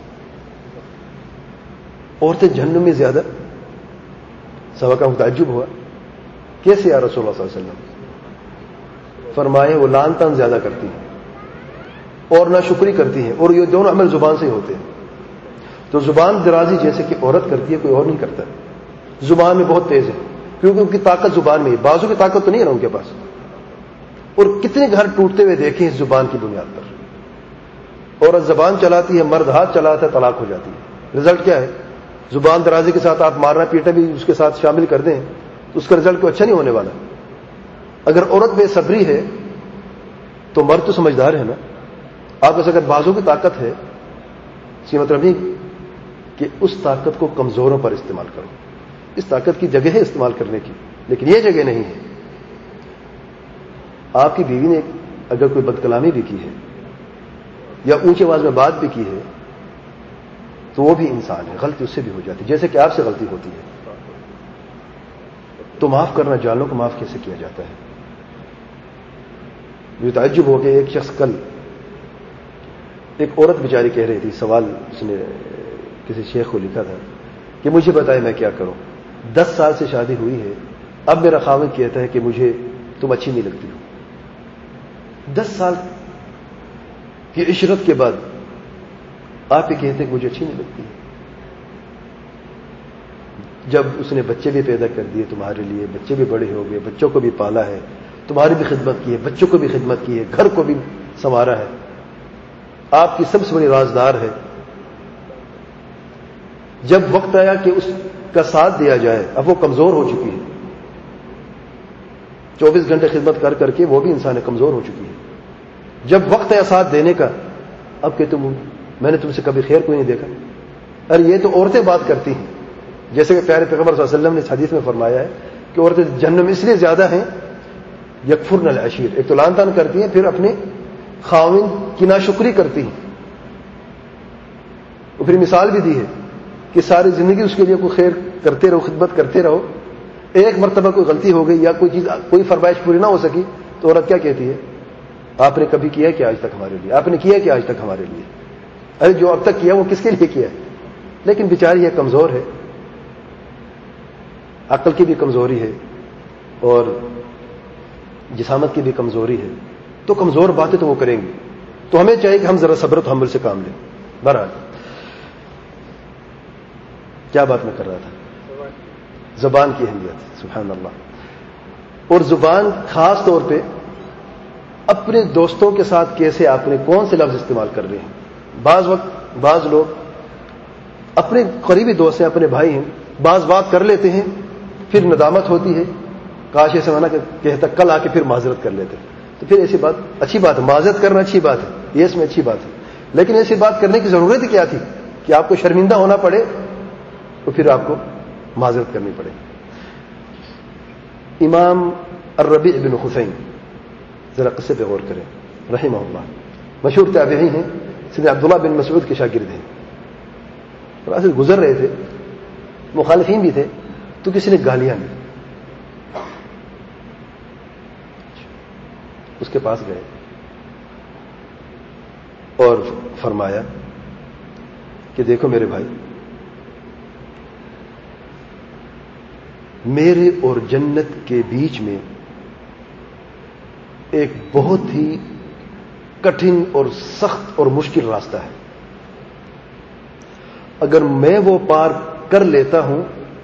عورتیں جہنم میں زیادہ۔ صحابہ کا تعجب ہوا کیسے یا رسول اللہ صلی اللہ علیہ وسلم؟ فرمائے وہ لعن طعن زیادہ کرتی ہیں اور ناشکری کرتی ہیں، اور یہ دونوں عمل زبان سے ہی ہوتے ہیں۔ تو زبان درازی جیسے کہ عورت کرتی ہے کوئی اور نہیں کرتا، زبان میں بہت تیز ہے کیونکہ ان کی طاقت زبان میں ہے، بازو کی طاقت تو نہیں ہے نا ان کے پاس، اور کتنے گھر ٹوٹتے ہوئے دیکھیں اس زبان کی بنیاد پر۔ عورت زبان چلاتی ہے، مرد ہاتھ چلاتا ہے، طلاق ہو جاتی ہے۔ رزلٹ کیا ہے؟ زبان درازی کے ساتھ آپ مارنا پیٹنا بھی اس کے ساتھ شامل کر دیں تو اس کا رزلٹ کوئی اچھا نہیں ہونے والا۔ اگر عورت بے صبری ہے تو مرد تو سمجھدار ہے نا، آپ اگر بازو کی طاقت ہے اس کی مطلب نہیں کہ اس طاقت کو کمزوروں پر استعمال کرو، اس طاقت کی جگہ ہے استعمال کرنے کی، لیکن یہ جگہ نہیں ہے۔ آپ کی بیوی نے اگر کوئی بد کلامی بھی کی ہے یا اونچی آواز میں بات بھی کی ہے تو وہ بھی انسان ہے، غلطی اس سے بھی ہو جاتی ہے جیسے کہ آپ سے غلطی ہوتی ہے، تو معاف کرنا جانوں کو معاف کیسے کیا جاتا ہے؟ مجھے تعجب ہو گیا، ایک شخص کل ایک عورت بیچاری کہہ رہی تھی، سوال اس نے کسی شیخ کو لکھا تھا کہ مجھے بتائے میں کیا کروں، 10 سال سے شادی ہوئی ہے، اب میرا خاوند کہتا ہے کہ مجھے تم اچھی نہیں لگتی ہو۔ 10 سال کی عشرت کے بعد آپ یہ کہتے ہیں کہ مجھے اچھی نہیں لگتی، جب اس نے بچے بھی پیدا کر دیے تمہارے لیے، بچے بھی بڑے ہو گئے، بچوں کو بھی پالا ہے، تمہاری بھی خدمت کی ہے، بچوں کو بھی خدمت کی ہے، گھر کو بھی سنوارا ہے، آپ کی سب سے بڑی رازدار ہے، جب وقت آیا کہ اس کا ساتھ دیا جائے اب وہ کمزور ہو چکی ہے، 24 گھنٹے خدمت کر کر کے وہ بھی انسان کمزور ہو چکی ہے، جب وقت آیا ساتھ دینے کا اب کہ میں نے تم سے کبھی خیر کوئی نہیں دیکھا۔ ارے یہ تو عورتیں بات کرتی ہیں، جیسے کہ پیارے پیغمبر صلی اللہ علیہ وسلم نے اس حدیث میں فرمایا ہے کہ عورتیں جہنم اس لیے زیادہ ہیں یکفرن العشیر، ایک تو لعن طعن کرتی ہیں، پھر اپنے خاوند کی ناشکری کرتی ہیں، اور پھر مثال بھی دی ہے کہ ساری زندگی اس کے لیے کوئی خیر کرتے رہو، خدمت کرتے رہو، ایک مرتبہ کوئی غلطی ہو گئی یا کوئی چیز کوئی فرمائش پوری نہ ہو سکی تو عورت کیا کہتی ہے؟ آپ نے کبھی کیا ہے کہ آج تک ہمارے لیے؟ آپ نے کیا کہ آج تک ہمارے لیے؟ ارے جو اب تک کیا وہ کس کے لیے کیا ہے؟ لیکن بیچاری یہ کمزور ہے، عقل کی بھی کمزوری ہے اور جسامت کی بھی کمزوری ہے، تو کمزور باتیں تو وہ کریں گی، تو ہمیں چاہیے کہ ہم ذرا صبر و تحمل سے کام لیں۔ بہرحال کیا بات میں کر رہا تھا؟ زبان کی اہمیت، سبحان اللہ۔ اور زبان خاص طور پہ اپنے دوستوں کے ساتھ کیسے آپ نے کون سے لفظ استعمال کر رہے ہیں۔ بعض وقت بعض لوگ اپنے قریبی دوست ہیں، اپنے بھائی ہیں، بعض بات کر لیتے ہیں، پھر ندامت ہوتی ہے، کاش ایسے منع کہتا، کل آ کے پھر معذرت کر لیتے، تو پھر ایسی بات اچھی بات ہے، معذرت کرنا اچھی بات ہے، یہ اس میں اچھی بات ہے، لیکن ایسی بات کرنے کی ضرورت ہی کیا تھی کہ آپ کو شرمندہ ہونا پڑے تو پھر آپ کو معذرت کرنی پڑے۔ امام الربیع بن خثیم، ذرا قصے پہ غور کریں، رحمہ اللہ، مشہور تابعی ہیں، سیدنا عبداللہ بن مسعود کے شاگرد ہیں، اور اصل گزر رہے تھے، مخالفین بھی تھے، تو کسی نے گالیاں دی، اس کے پاس گئے اور فرمایا کہ دیکھو میرے بھائی، میرے اور جنت کے بیچ میں ایک بہت ہی کٹھن اور سخت اور مشکل راستہ ہے، اگر میں وہ پار کر لیتا ہوں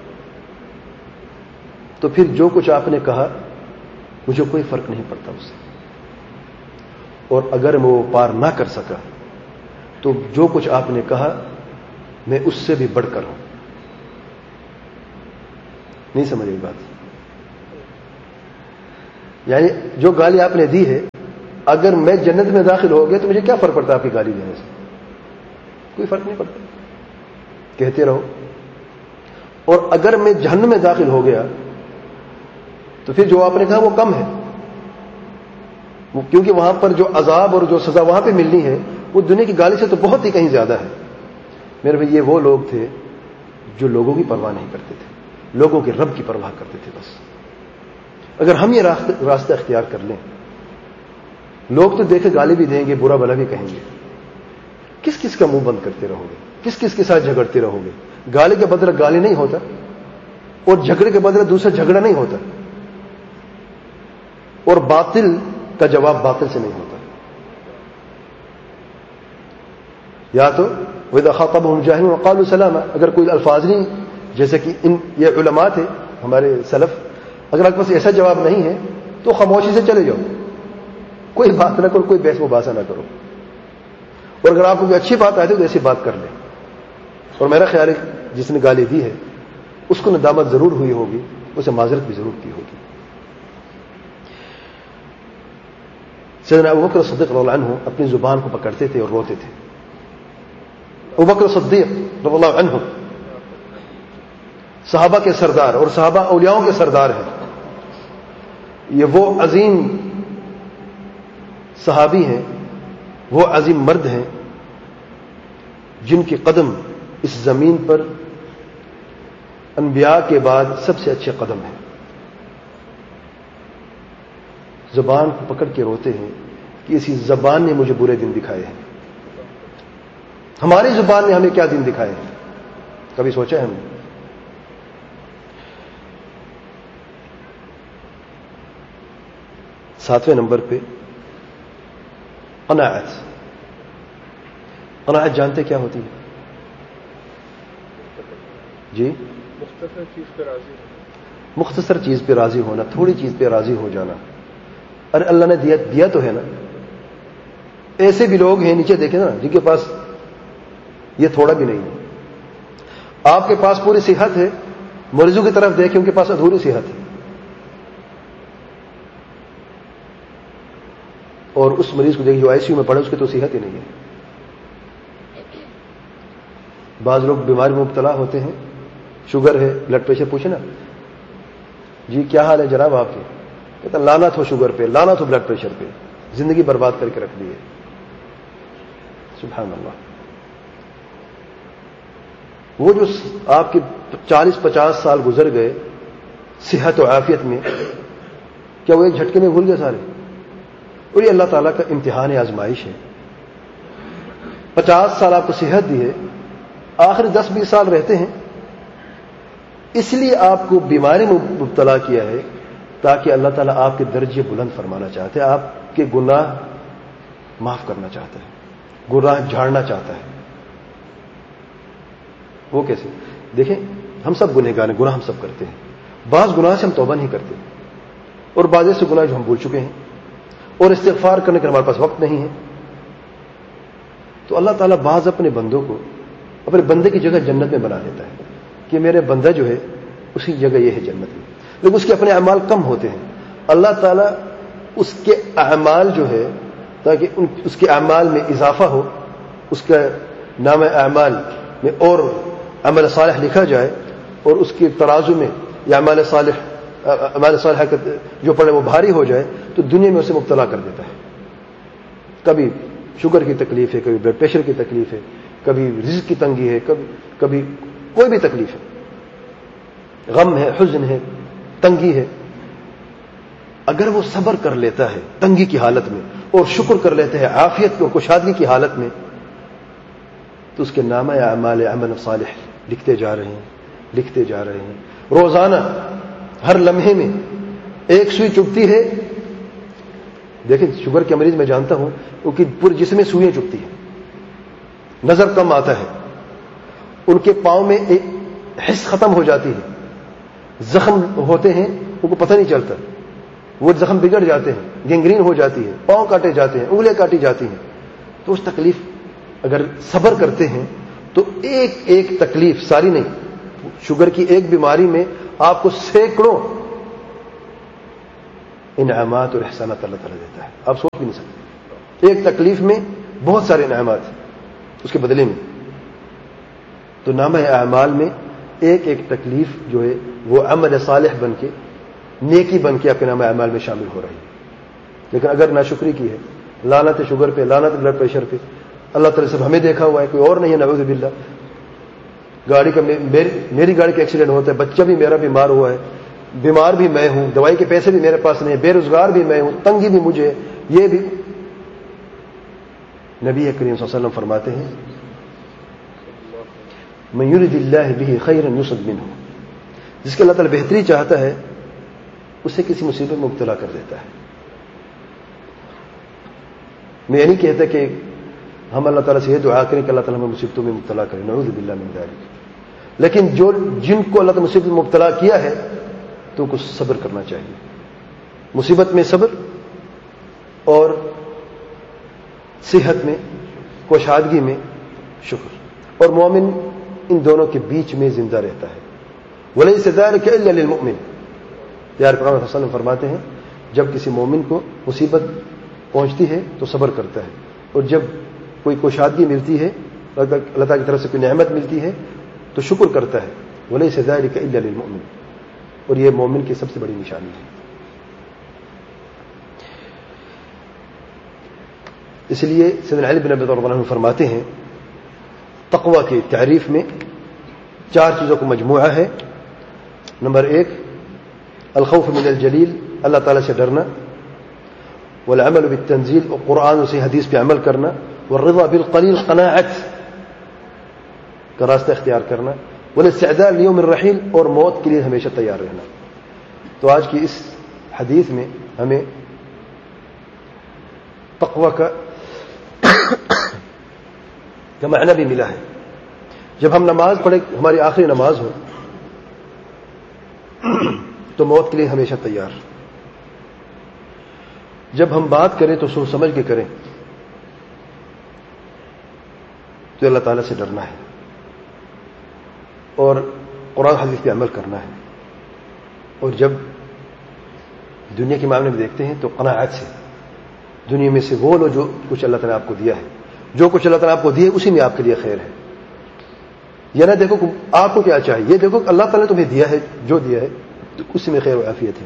تو پھر جو کچھ آپ نے کہا مجھے کوئی فرق نہیں پڑتا اس سے، اور اگر میں وہ پار نہ کر سکا تو جو کچھ آپ نے کہا میں اس سے بھی بڑھ کر ہوں۔ نہیں سمجھ گئی بات؟ یعنی جو گالی آپ نے دی ہے، اگر میں جنت میں داخل ہو گیا تو مجھے کیا فرق پڑتا آپ کی گالی دینے سے؟ کوئی فرق نہیں پڑتا، کہتے رہو. اور اگر میں جہنم میں داخل ہو گیا تو پھر جو آپ نے کہا وہ کم ہے، کیونکہ وہاں پر جو عذاب اور جو سزا وہاں پہ ملنی ہے وہ دنیا کی گالی سے تو بہت ہی کہیں زیادہ ہے. میرے بھائی یہ وہ لوگ تھے جو لوگوں کی پرواہ نہیں کرتے تھے، لوگوں کے رب کی پرواہ کرتے تھے بس. اگر ہم یہ راستہ اختیار کر لیں، لوگ تو دیکھے گالی بھی دیں گے، برا بھلا بھی کہیں گے، کس کس کا منہ بند کرتے رہو گے؟ کس کس کے ساتھ جھگڑتے رہو گے؟ گالی کے بدلے گالی نہیں ہوتا، اور جھگڑے کے بدلے دوسرا جھگڑا نہیں ہوتا، اور باطل کا جواب باطل سے نہیں ہوتا. یا تو وَإِذَا خَاطَبَهُمُ الْجَاهِلُونَ قَالُوا سَلَامًا، اگر کوئی الفاظ نہیں، جیسے کہ یہ علماء تھے ہمارے سلف، اگر آپ کے پاس ایسا جواب نہیں ہے تو خاموشی سے چلے جاؤ، کوئی بات نہ کرو، کوئی بحث مباحثہ نہ کرو. اور اگر آپ کو کوئی اچھی بات آئی تو ایسی بات کر لیں. اور میرا خیال ہے جس نے گالی دی ہے اس کو ندامت ضرور ہوئی ہوگی، اسے معذرت بھی ضرور کی ہوگی. سیدنا ابوبکر صدیق رضی اللہ عنہ اپنی زبان کو پکڑتے تھے اور روتے تھے. ابوبکر صدیق رضی اللہ عنہ صحابہ کے سردار اور صحابہ اولیاؤں کے سردار ہیں. یہ وہ عظیم صحابی ہیں، وہ عظیم مرد ہیں جن کے قدم اس زمین پر انبیاء کے بعد سب سے اچھے قدم ہیں. زبان کو پکڑ کے روتے ہیں کہ اسی زبان نے مجھے برے دن دکھائے ہیں. ہماری زبان نے ہمیں کیا دن دکھائے ہیں؟ کبھی سوچا ہے ہم نے؟ ساتویں نمبر پہ قناعت. قناعت جانتے کیا ہوتی ہے؟ جی، مختصر چیز پہ راضی ہونا، تھوڑی چیز پہ راضی ہو جانا. ارے اللہ نے دیا تو ہے نا. ایسے بھی لوگ ہیں نیچے دیکھیں نا جن کے پاس یہ تھوڑا بھی نہیں ہے. آپ کے پاس پوری صحت ہے، مریضوں کی طرف دیکھیں ان کے پاس ادھوری صحت ہے. اور اس مریض کو دیکھیں جو آئی سی یو میں پڑے اس کی تو صحت ہی نہیں ہے. بعض لوگ بیماری میں مبتلا ہوتے ہیں، شوگر ہے، بلڈ پریشر، پوچھے نا جی کیا حال ہے جناب آپ کے؟ کہتا لعنت ہو شوگر پہ، لعنت ہو بلڈ پریشر پہ، زندگی برباد کر کے رکھ دی ہے. سبحان اللہ. وہ جو آپ کے 40-50 سال گزر گئے صحت و عافیت میں، کیا وہ ایک جھٹکے میں بھول گئے سارے؟ اور یہ اللہ تعالیٰ کا امتحان آزمائش ہے. 50 سال آپ کو صحت دی ہے، آخر 10-20 سال رہتے ہیں، اس لیے آپ کو بیماری میں مبتلا کیا ہے تاکہ اللہ تعالیٰ آپ کے درجے بلند فرمانا چاہتے ہیں، آپ کے گناہ معاف کرنا چاہتا ہے، گناہ جھاڑنا چاہتا ہے. وہ کیسے؟ دیکھیں ہم سب گنہگار ہیں، گناہ ہم سب کرتے ہیں. بعض گناہ سے ہم توبہ نہیں کرتے، اور بعض ایسے گناہ جو ہم بھول چکے ہیں اور استغفار کرنے کا ہمارے پاس وقت نہیں ہے. تو اللہ تعالیٰ بعض اپنے بندوں کو اپنے بندے کی جگہ جنت میں بنا دیتا ہے کہ میرے بندہ جو ہے اسی جگہ یہ ہے جنت میں، لیکن اس کے اپنے اعمال کم ہوتے ہیں. اللہ تعالیٰ اس کے اعمال جو ہے تاکہ اس کے اعمال میں اضافہ ہو، اس کا نام اعمال میں اور عمل صالح لکھا جائے، اور اس کے ترازو میں یا عمل صالح جو پڑے وہ بھاری ہو جائے، تو دنیا میں اسے مبتلا کر دیتا ہے. کبھی شوگر کی تکلیف ہے، کبھی بلڈ پریشر کی تکلیف ہے، کبھی رزق کی تنگی ہے، کبھی کوئی بھی تکلیف ہے، غم ہے، حزن ہے، تنگی ہے. اگر وہ صبر کر لیتا ہے تنگی کی حالت میں اور شکر کر لیتا ہے عافیت اور کشادگی کی حالت میں، تو اس کے نامہ اعمال عمل صالح لکھتے جا رہے ہیں، لکھتے جا رہے ہیں. روزانہ ہر لمحے میں ایک سوئی چبھتی ہے. دیکھیں شوگر کے مریض میں جانتا ہوں ان کی پورے جسم میں سوئیاں چبھتی ہیں، نظر کم آتا ہے، ان کے پاؤں میں ایک حس ختم ہو جاتی ہے، زخم ہوتے ہیں ان کو پتہ نہیں چلتا، وہ زخم بگڑ جاتے ہیں، گینگرین ہو جاتی ہے، پاؤں کاٹے جاتے ہیں، انگلیاں کاٹی جاتی ہیں. تو اس تکلیف اگر صبر کرتے ہیں تو ایک ایک تکلیف، ساری نہیں، شوگر کی ایک بیماری میں آپ کو سینکڑوں انعامات اور احسانات اللہ تعالیٰ دیتا ہے، آپ سوچ بھی نہیں سکتے۔ ایک تکلیف میں بہت سارے انعامات اس کے بدلے میں، تو نامہ اعمال میں ایک ایک تکلیف جو ہے وہ عمل صالح بن کے، نیکی بن کے آپ کے نامہ اعمال میں شامل ہو رہی ہے۔ لیکن اگر ناشکری کی ہے، لعنت شوگر پہ، لعنت بلڈ پریشر پہ، اللہ تعالیٰ صرف ہمیں دیکھا ہوا ہے، کوئی اور نہیں ہے، نعوذ باللہ۔ گاڑی کا میری گاڑی کا ایکسیڈنٹ ہوتا ہے، بچہ بھی میرا بیمار ہوا ہے، بیمار بھی میں ہوں، دوائی کے پیسے بھی میرے پاس نہیں، بے روزگار بھی میں ہوں، تنگی بھی مجھے ہے، یہ بھی۔ نبی کریم صلی اللہ علیہ وسلم فرماتے ہیں من یرد اللہ بہ خیرا یصب منہ، جس کے اللہ تعالیٰ بہتری چاہتا ہے اسے کسی مصیبت میں مبتلا کر دیتا ہے۔ میں یہ نہیں کہتا کہ ہم اللہ تعالیٰ سے یہ دعا کریں کہ اللہ تعالیٰ ہمیں مصیبتوں میں مبتلا کرے، نعوذ باللہ من ذلک، لیکن جن کو اللہ تعالیٰ مصیبت میں مبتلا کیا ہے تو ان کو صبر کرنا چاہیے۔ مصیبت میں صبر اور صحت میں، کوشادگی میں شکر، اور مومن ان دونوں کے بیچ میں زندہ رہتا ہے۔ وَلَيْسَ ذَلِكَ إِلَّا لِلْمُؤْمِنِ، پیارے پیغمبر صلی اللہ علیہ وسلم فرماتے ہیں جب کسی مومن کو مصیبت پہنچتی ہے تو صبر کرتا ہے، اور جب کوئی کوشادگی ملتی ہے، اللہ تعالیٰ کی طرف سے کوئی نعمت ملتی ہے تو شکر کرتا ہے۔ وَلَيْسَ ذَلِكَ إِلَّا لِلْمُؤْمِنِ، اور یہ مومن کی سب سے بڑی نشانی ہے۔ اس لیے سیدنا علی بن ابی طالب رضی اللہ عنہ فرماتے ہیں تقوی کی تعریف میں 4 چیزوں کا مجموعہ ہے۔ نمبر 1 الخوف من الجلیل، اللہ تعالیٰ سے ڈرنا، والعمل بالتنزیل، اور قرآن و صحیح حدیث پہ عمل کرنا، والرضا بالقلیل، قناعت کا راستہ اختیار کرنا، والاستعداد لیوم الرحیل، اور موت کے لیے ہمیشہ تیار رہنا۔ تو آج کی اس حدیث میں ہمیں تقوی کا معنی بھی ملا ہے۔ جب ہم نماز پڑھیں، ہماری آخری نماز ہو، تو موت کے لیے ہمیشہ تیار۔ جب ہم بات کریں تو سوچ سمجھ کے کریں، تو اللہ تعالیٰ سے ڈرنا ہے اور قرآن حدیث پہ عمل کرنا ہے۔ اور جب دنیا کے معاملے میں دیکھتے ہیں تو قناعت سے، دنیا میں سے وہ لو جو کچھ اللہ تعالیٰ نے آپ کو دیا ہے، جو کچھ اللہ تعالیٰ نے آپ کو دیا ہے اسی میں آپ کے لیے خیر ہے۔ یہ نہ دیکھو کہ آپ کو کیا چاہیے، یہ دیکھو کہ اللہ تعالیٰ نے تمہیں دیا ہے، جو دیا ہے تو اسی میں خیر و عافیت ہے۔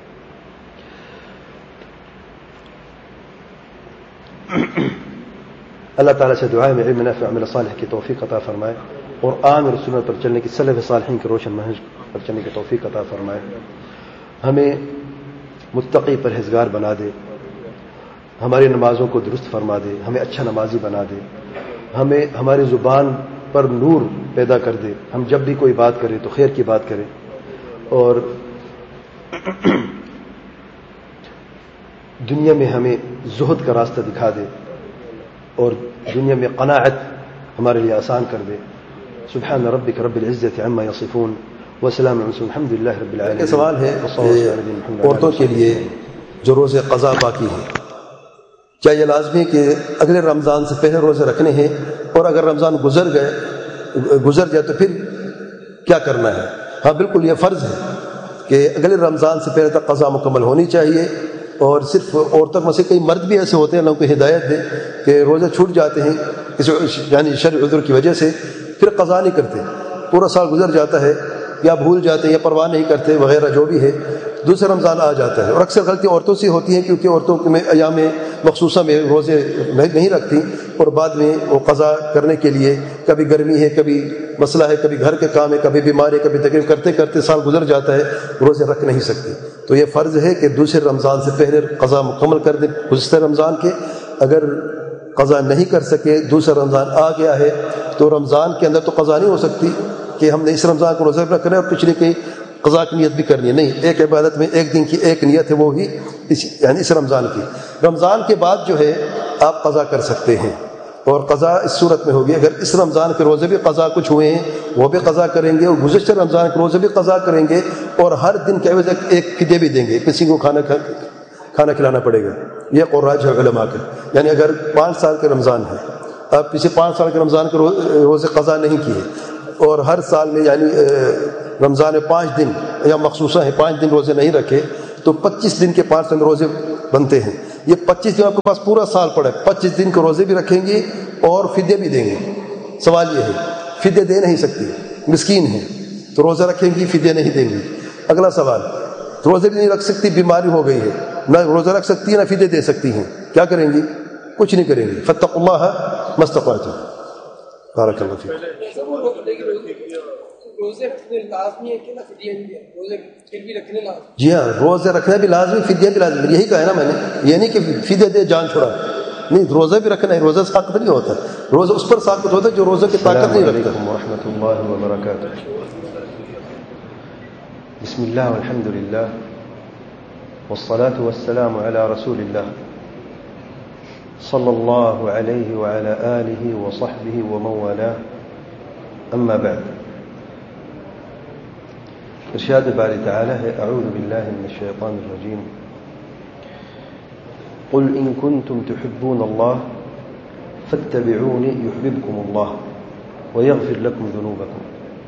اللہ تعالیٰ سے دعا ہے میں علم نافع عمل صالح کی توفیق عطا فرمائے، اور قرآن اور سنت پر چلنے کی، سلف صالحین کے روشن منہج پر چلنے کی توفیق عطا فرمائے، ہمیں متقی پرہیزگار بنا دے، ہماری نمازوں کو درست فرما دے، ہمیں اچھا نمازی بنا دے، ہمیں ہماری زبان پر نور پیدا کر دے، ہم جب بھی کوئی بات کریں تو خیر کی بات کریں، اور دنیا میں ہمیں زہد کا راستہ دکھا دے، اور دنیا میں قناعت ہمارے لیے آسان کر دے۔ سبحان ربک رب العزت عما یصفون وسلام علی المرسلین الحمد للہ رب العالمین۔ یہ سوال ہے عورتوں کے لیے جو روزے قضا باقی ہے، کیا یہ لازمی ہے کہ اگلے رمضان سے پہلے روزے رکھنے ہیں، اور اگر رمضان گزر جائے تو پھر کیا کرنا ہے؟ ہاں بالکل، یہ فرض ہے کہ اگلے رمضان سے پہلے تک قضا مکمل ہونی چاہیے، اور صرف عورتوں میں سے کئی مرد بھی ایسے ہوتے ہیں، اللہ کو ہدایت دے کہ روزے چھوٹ جاتے ہیں یعنی شرعی عذر کی وجہ سے، پھر قضا نہیں کرتے، پورا سال گزر جاتا ہے، یا بھول جاتے ہیں یا پرواہ نہیں کرتے وغیرہ جو بھی ہے، دوسرا رمضان آ جاتا ہے۔ اور اکثر غلطی عورتوں سے ہوتی ہیں کیونکہ عورتوں میں ایام مخصوصہ میں روزے نہیں رکھتی، اور بعد میں وہ قضا کرنے کے لیے کبھی گرمی ہے، کبھی مسئلہ ہے، کبھی گھر کے کام ہے، کبھی بیمار ہے، کبھی تکلیف کرتے کرتے سال گزر جاتا ہے، روزے رکھ نہیں سکتی۔ تو یہ فرض ہے کہ دوسرے رمضان سے پہلے قضا مکمل کر دیں گزشتہ رمضان کے۔ اگر قضا نہیں کر سکے، دوسرا رمضان آ گیا ہے، تو رمضان کے اندر تو قضا نہیں ہو سکتی کہ ہم نے اس رمضان کو روزہ رکھنا ہے اور پچھلے کی قضا کی نیت بھی کرنی ہے، نہیں، ایک عبادت میں ایک دن کی ایک نیت ہے، وہ بھی یعنی اس رمضان کی۔ رمضان کے بعد جو ہے آپ قضا کر سکتے ہیں، اور قضا اس صورت میں ہوگی اگر اس رمضان کے روزے بھی قضا کچھ ہوئے ہیں وہ بھی قضا کریں گے، اور گزشتہ رمضان کے روزے بھی قضا کریں گے، اور ہر دن کے عوض ایک فدیہ بھی دیں گے، کسی کو کھانا کھلانا پڑے گا۔ یہ قراج ہے علماء کا، یعنی اگر 5 سال کے رمضان ہے، آپ پچھلے 5 سال کے رمضان کے روزے قضا نہیں کیے، اور ہر سال میں یعنی رمضان میں 5 دن یا مخصوصہ ہے 5 دن روزے نہیں رکھے، تو 25 دن کے 5 روزے بنتے ہیں. یہ 25 دن آپ کے پاس پورا سال پڑا ہے، 25 دن کے روزے بھی رکھیں گے اور فدیہ بھی دیں گے. سوال یہ ہے فدیہ دے نہیں سکتی، مسکین ہے تو روزہ رکھیں گی، فدیہ نہیں دیں گی. اگلا سوال، روزے بھی نہیں رکھ سکتی، بیماری ہو گئی ہے، نہ روزہ رکھ سکتی ہے نہ فدیہ دے سکتی ہیں، کیا کریں گی؟ کچھ نہیں کریں گی. فاتقوا اللہ ما استطعتم. بارک اللہ فیک. جی ہاں، روزے رکھنا بھی لازمی، فدیہ بھی لازمی. یہی کہا ہے نا میں نے، یہ نہیں کہ فدیہ دے جان چھڑا، نہیں، روزہ بھی رکھنا ہے. روزہ ساقط نہیں ہوتا، روزہ اس پر ساقط ہوتا ہے جو روزہ کی طاقت نہیں رکھتا. السلام علیکم ورحمۃ اللہ وبرکاتہ. بسم اللہ والحمد للہ والصلاة والسلام على رسول اللہ صلی اللہ علیہ وعلى آلہ وصحبہ ومن والاه. اما بعد، ارشاد باری تعالی ہے: اعوذ باللہ من الشیطان الرجیم. قل ان کنتم تحبون اللہ فاتبعونی یحببکم اللہ ویغفر لکم ذنوبکم.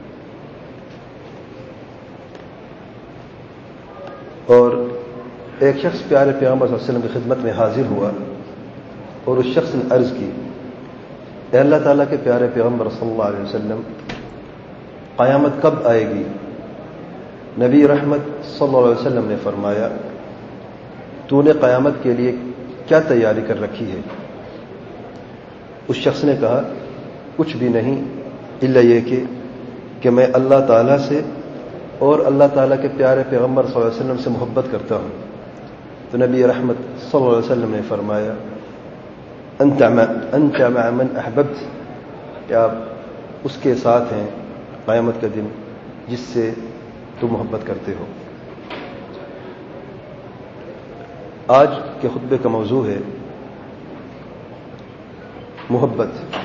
اور ایک شخص پیارے پیغمبر صلی اللہ علیہ وسلم کی خدمت میں حاضر ہوا اور اس شخص نے عرض کی: اے اللہ تعالیٰ کے پیارے پیغمبر صلی اللہ علیہ وسلم، قیامت کب آئے گی؟ نبی رحمت صلی اللہ علیہ وسلم نے فرمایا: تو نے قیامت کے لیے کیا تیاری کر رکھی ہے؟ اس شخص نے کہا: کچھ بھی نہیں، الا یہ کہ میں اللہ تعالیٰ سے اور اللہ تعالیٰ کے پیارے پیغمبر صلی اللہ علیہ وسلم سے محبت کرتا ہوں. تو نبی رحمت صلی اللہ علیہ وسلم نے فرمایا: انت مع من احببت، کہ آپ اس کے ساتھ ہیں قیامت کا دن جس سے تو محبت کرتے ہو. آج کے خطبے کا موضوع ہے محبت،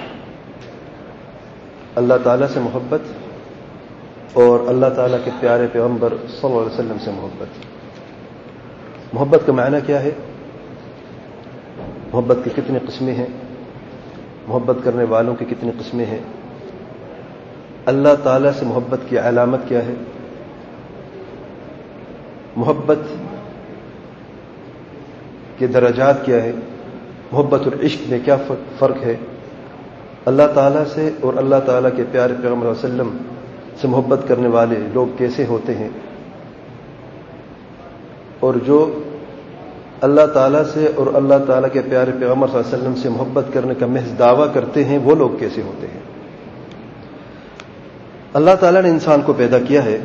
اللہ تعالیٰ سے محبت اور اللہ تعالیٰ کے پیارے پیغمبر صلی اللہ علیہ وسلم سے محبت. محبت کا معنی کیا ہے؟ محبت کی کتنی قسمیں ہیں؟ محبت کرنے والوں کی کتنی قسمیں ہیں؟ اللہ تعالیٰ سے محبت کی علامت کیا ہے؟ محبت کے درجات کیا ہے؟ محبت اور عشق میں کیا فرق ہے؟ اللہ تعالیٰ سے اور اللہ تعالیٰ کے پیارے پیغمبر صلی اللہ علیہ وسلم سے محبت کرنے والے لوگ کیسے ہوتے ہیں؟ اور جو اللہ تعالیٰ سے اور اللہ تعالیٰ کے پیارے پیغمبر صلی اللہ علیہ وسلم سے محبت کرنے کا محض دعویٰ کرتے ہیں، وہ لوگ کیسے ہوتے ہیں؟ اللہ تعالیٰ نے انسان کو پیدا کیا ہے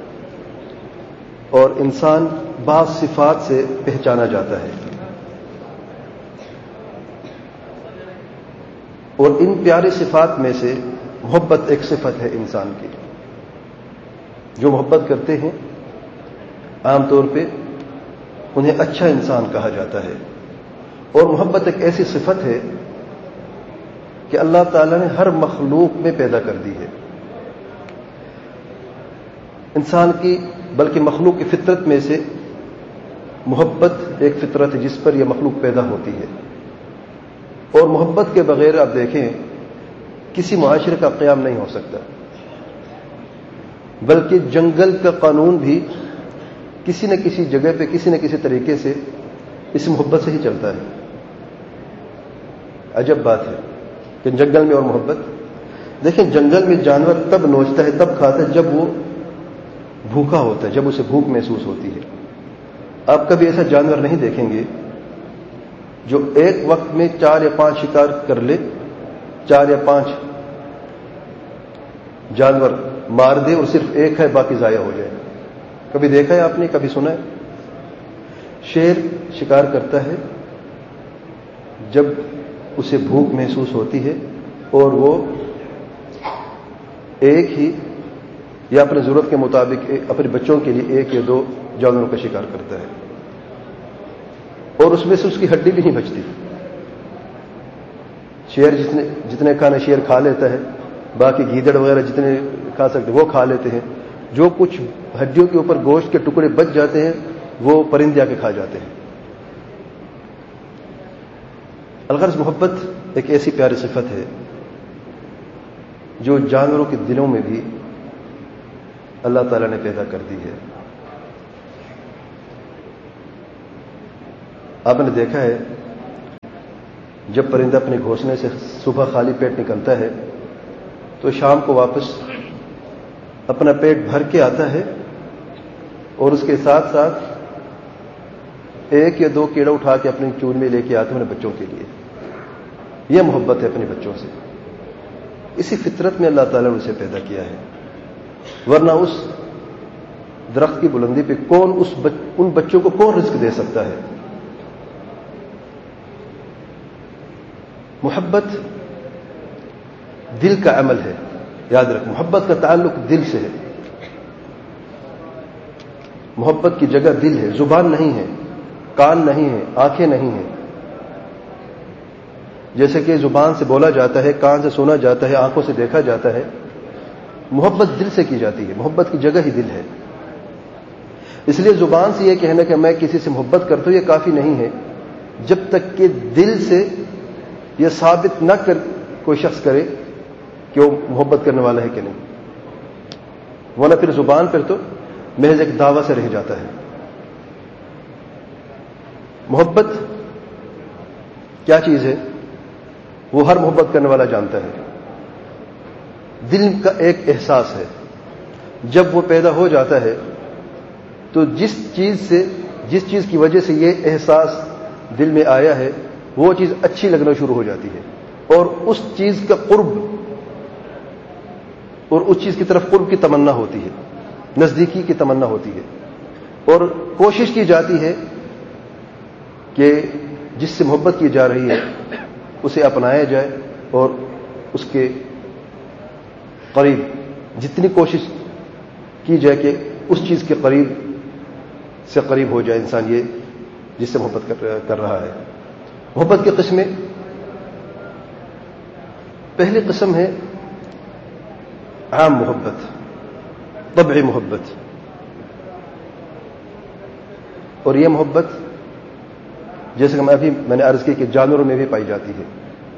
اور انسان بعض صفات سے پہچانا جاتا ہے، اور ان پیاری صفات میں سے محبت ایک صفت ہے انسان کی. جو محبت کرتے ہیں عام طور پہ انہیں اچھا انسان کہا جاتا ہے. اور محبت ایک ایسی صفت ہے کہ اللہ تعالیٰ نے ہر مخلوق میں پیدا کر دی ہے. انسان کی بلکہ مخلوق کی فطرت میں سے محبت ایک فطرت ہے جس پر یہ مخلوق پیدا ہوتی ہے. اور محبت کے بغیر آپ دیکھیں کسی معاشرے کا قیام نہیں ہو سکتا، بلکہ جنگل کا قانون بھی کسی نہ کسی جگہ پہ کسی نہ کسی طریقے سے اس محبت سے ہی چلتا ہے. عجب بات ہے کہ جنگل میں اور محبت. دیکھیں جنگل میں جانور تب نوچتا ہے، تب کھاتا ہے جب وہ بھوکا ہوتا ہے، جب اسے بھوک محسوس ہوتی ہے. آپ کبھی ایسا جانور نہیں دیکھیں گے جو ایک وقت میں 4 یا 5 شکار کر لے، 4 یا 5 جانور مار دے اور صرف ایک ہے باقی ضائع ہو جائے. کبھی دیکھا ہے آپ نے؟ کبھی سنا ہے؟ شیر شکار کرتا ہے جب اسے بھوک محسوس ہوتی ہے اور وہ ایک ہی یا اپنی ضرورت کے مطابق اپنے بچوں کے لیے 1 یا 2 جانوروں کا شکار کرتا ہے، اور اس میں سے اس کی ہڈی بھی نہیں بچتی. شیر جتنے کھانے شیر کھا لیتا ہے، باقی گیدڑ وغیرہ جتنے کھا سکتے وہ کھا لیتے ہیں. جو کچھ ہڈیوں کے اوپر گوشت کے ٹکڑے بچ جاتے ہیں وہ پرندے آ کے کھا جاتے ہیں. الغرض محبت ایک ایسی پیاری صفت ہے جو جانوروں کے دلوں میں بھی اللہ تعالیٰ نے پیدا کر دی ہے. آپ نے دیکھا ہے جب پرندہ اپنے گھونسلے سے صبح خالی پیٹ نکلتا ہے تو شام کو واپس اپنا پیٹ بھر کے آتا ہے اور اس کے ساتھ ساتھ 1 یا 2 کیڑا اٹھا کے اپنی چون میں لے کے آتے ہیں اپنے بچوں کے لیے. یہ محبت ہے اپنے بچوں سے. اسی فطرت میں اللہ تعالیٰ نے اسے پیدا کیا ہے، ورنہ اس درخت کی بلندی پہ کون ان بچوں کو کون رزق دے سکتا ہے؟ محبت دل کا عمل ہے. یاد رکھ، محبت کا تعلق دل سے ہے. محبت کی جگہ دل ہے، زبان نہیں ہے، کان نہیں ہے، آنکھیں نہیں ہیں. جیسے کہ زبان سے بولا جاتا ہے، کان سے سنا جاتا ہے، آنکھوں سے دیکھا جاتا ہے، محبت دل سے کی جاتی ہے. محبت کی جگہ ہی دل ہے. اس لیے زبان سے یہ کہنا کہ میں کسی سے محبت کرتا ہوں یہ کافی نہیں ہے جب تک کہ دل سے یہ ثابت نہ کر کوئی شخص کرے کہ وہ محبت کرنے والا ہے کہ نہیں، ورنہ پھر زبان پر تو محض ایک دعویٰ سے رہ جاتا ہے. محبت کیا چیز ہے وہ ہر محبت کرنے والا جانتا ہے. دل کا ایک احساس ہے، جب وہ پیدا ہو جاتا ہے تو جس چیز کی وجہ سے یہ احساس دل میں آیا ہے وہ چیز اچھی لگنا شروع ہو جاتی ہے، اور اس چیز کا قرب اور اس چیز کی طرف قرب کی تمنا ہوتی ہے، نزدیکی کی تمنا ہوتی ہے، اور کوشش کی جاتی ہے کہ جس سے محبت کی جا رہی ہے اسے اپنایا جائے اور اس کے قریب جتنی کوشش کی جائے کہ اس چیز کے قریب سے قریب ہو جائے انسان یہ جس سے محبت کر رہا ہے. محبت کی قسمیں، پہلی قسم ہے عام محبت، طبعی محبت. اور یہ محبت جیسے کہ میں نے عرض کی کہ جانوروں میں بھی پائی جاتی ہے،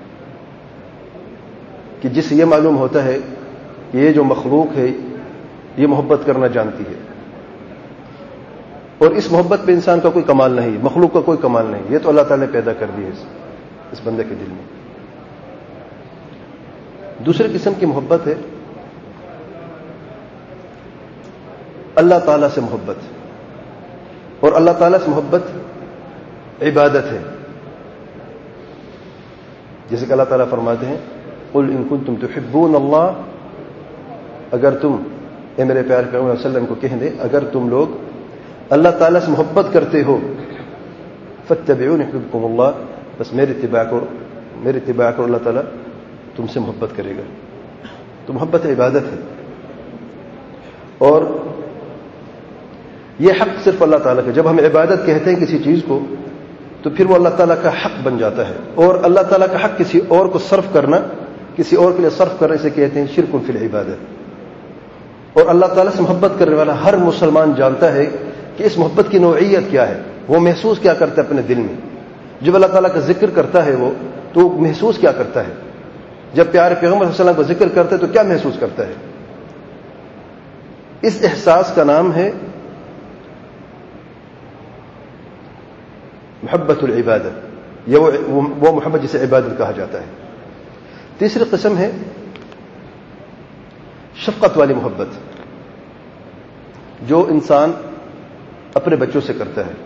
کہ جس سے یہ معلوم ہوتا ہے کہ یہ جو مخلوق ہے یہ محبت کرنا جانتی ہے، اور اس محبت پہ انسان کا کوئی کمال نہیں، مخلوق کا کوئی کمال نہیں، یہ تو اللہ تعالیٰ نے پیدا کر دی ہے اس بندے کے دل میں. دوسری قسم کی محبت ہے اللہ تعالیٰ سے محبت، اور اللہ تعالیٰ سے محبت عبادت ہے. جیسے کہ اللہ تعالیٰ فرماتے ہیں قل ان کنتم تحبون اللہ، اگر تم اے میرے پیارے پیغمبر صلی اللہ علیہ وسلم کو کہہ دیں اگر تم لوگ اللہ تعالیٰ سے محبت کرتے ہو فاتبعونی یحببکم اللہ، بس میرے اتباع کرو اللہ تعالیٰ تم سے محبت کرے گا. تو محبت عبادت ہے، اور یہ حق صرف اللہ تعالیٰ کا. جب ہم عبادت کہتے ہیں کسی چیز کو تو پھر وہ اللہ تعالیٰ کا حق بن جاتا ہے، اور اللہ تعالیٰ کا حق کسی اور کو صرف کرنا، کسی اور کے لیے صرف کرنے سے کہتے ہیں شرک فی العبادت. اور اللہ تعالیٰ سے محبت کرنے والا ہر مسلمان جانتا ہے کہ اس محبت کی نوعیت کیا ہے، وہ محسوس کیا کرتا ہے اپنے دل میں. جب اللہ تعالیٰ کا ذکر کرتا ہے وہ تو محسوس کیا کرتا ہے، جب پیارے پیغمبر صلی اللہ علیہ وسلم کا ذکر کرتا ہے تو کیا محسوس کرتا ہے. اس احساس کا نام ہے محبت العبادت، یہ وہ محبت جسے عبادت کہا جاتا ہے. تیسری قسم ہے شفقت والی محبت، جو انسان اپنے بچوں سے کرتا ہے،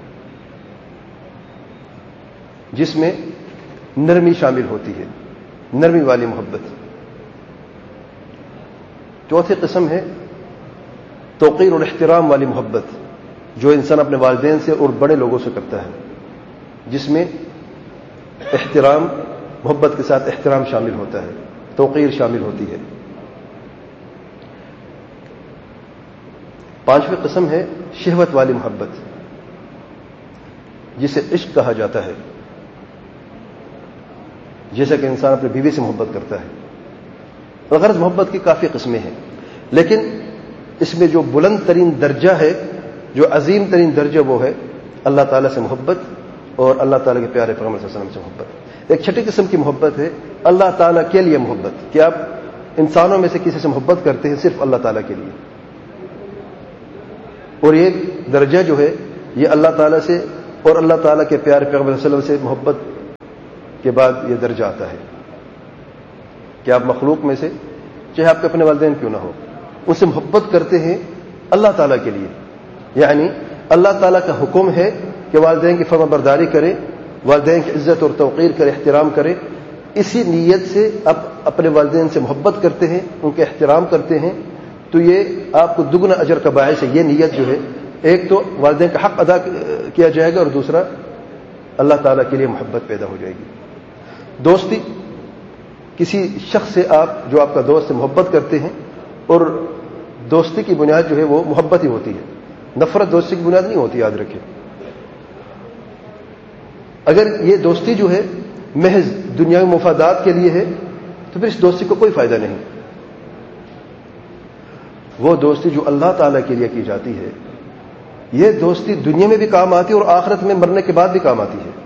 جس میں نرمی شامل ہوتی ہے، نرمی والی محبت. چوتھی قسم ہے توقیر اور احترام والی محبت، جو انسان اپنے والدین سے اور بڑے لوگوں سے کرتا ہے، جس میں احترام، محبت کے ساتھ احترام شامل ہوتا ہے، توقیر شامل ہوتی ہے. پانچویں قسم ہے شہوت والی محبت، جسے عشق کہا جاتا ہے، جیسا کہ انسان اپنی بیوی سے محبت کرتا ہے. غرض محبت کی کافی قسمیں ہیں، لیکن اس میں جو بلند ترین درجہ ہے، جو عظیم ترین درجہ وہ ہے اللہ تعالیٰ سے محبت اور اللہ تعالیٰ کے پیارے پیغمبر صلی اللہ علیہ وسلم سے محبت. ایک چھٹی قسم کی محبت ہے اللہ تعالیٰ کے لیے محبت، کہ آپ انسانوں میں سے کسی سے محبت کرتے ہیں صرف اللہ تعالیٰ کے لیے، اور یہ درجہ جو ہے یہ اللہ تعالیٰ سے اور اللہ تعالیٰ کے پیارے پیغمبر صلی اللہ علیہ وسلم سے محبت کے بعد یہ درجہ آتا ہے کہ آپ مخلوق میں سے چاہے آپ کے اپنے والدین کیوں نہ ہو ان سے محبت کرتے ہیں اللہ تعالیٰ کے لیے. یعنی اللہ تعالیٰ کا حکم ہے کہ والدین کی فرما برداری کرے, والدین کی عزت اور توقیر کرے, احترام کرے. اسی نیت سے آپ اپنے والدین سے محبت کرتے ہیں, ان کے احترام کرتے ہیں, تو یہ آپ کو دگنا اجر کا باعث ہے. یہ نیت جو ہے ایک تو والدین کا حق ادا کیا جائے گا اور دوسرا اللہ تعالیٰ کے لیے محبت پیدا ہو جائے گی. دوستی, کسی شخص سے آپ جو آپ کا دوست سے محبت کرتے ہیں, اور دوستی کی بنیاد جو ہے وہ محبت ہی ہوتی ہے, نفرت دوستی کی بنیاد نہیں ہوتی, یاد رکھیں. اگر یہ دوستی جو ہے محض دنیاوی مفادات کے لیے ہے تو پھر اس دوستی کو کوئی فائدہ نہیں. وہ دوستی جو اللہ تعالیٰ کے لیے کی جاتی ہے, یہ دوستی دنیا میں بھی کام آتی ہے اور آخرت میں مرنے کے بعد بھی کام آتی ہے.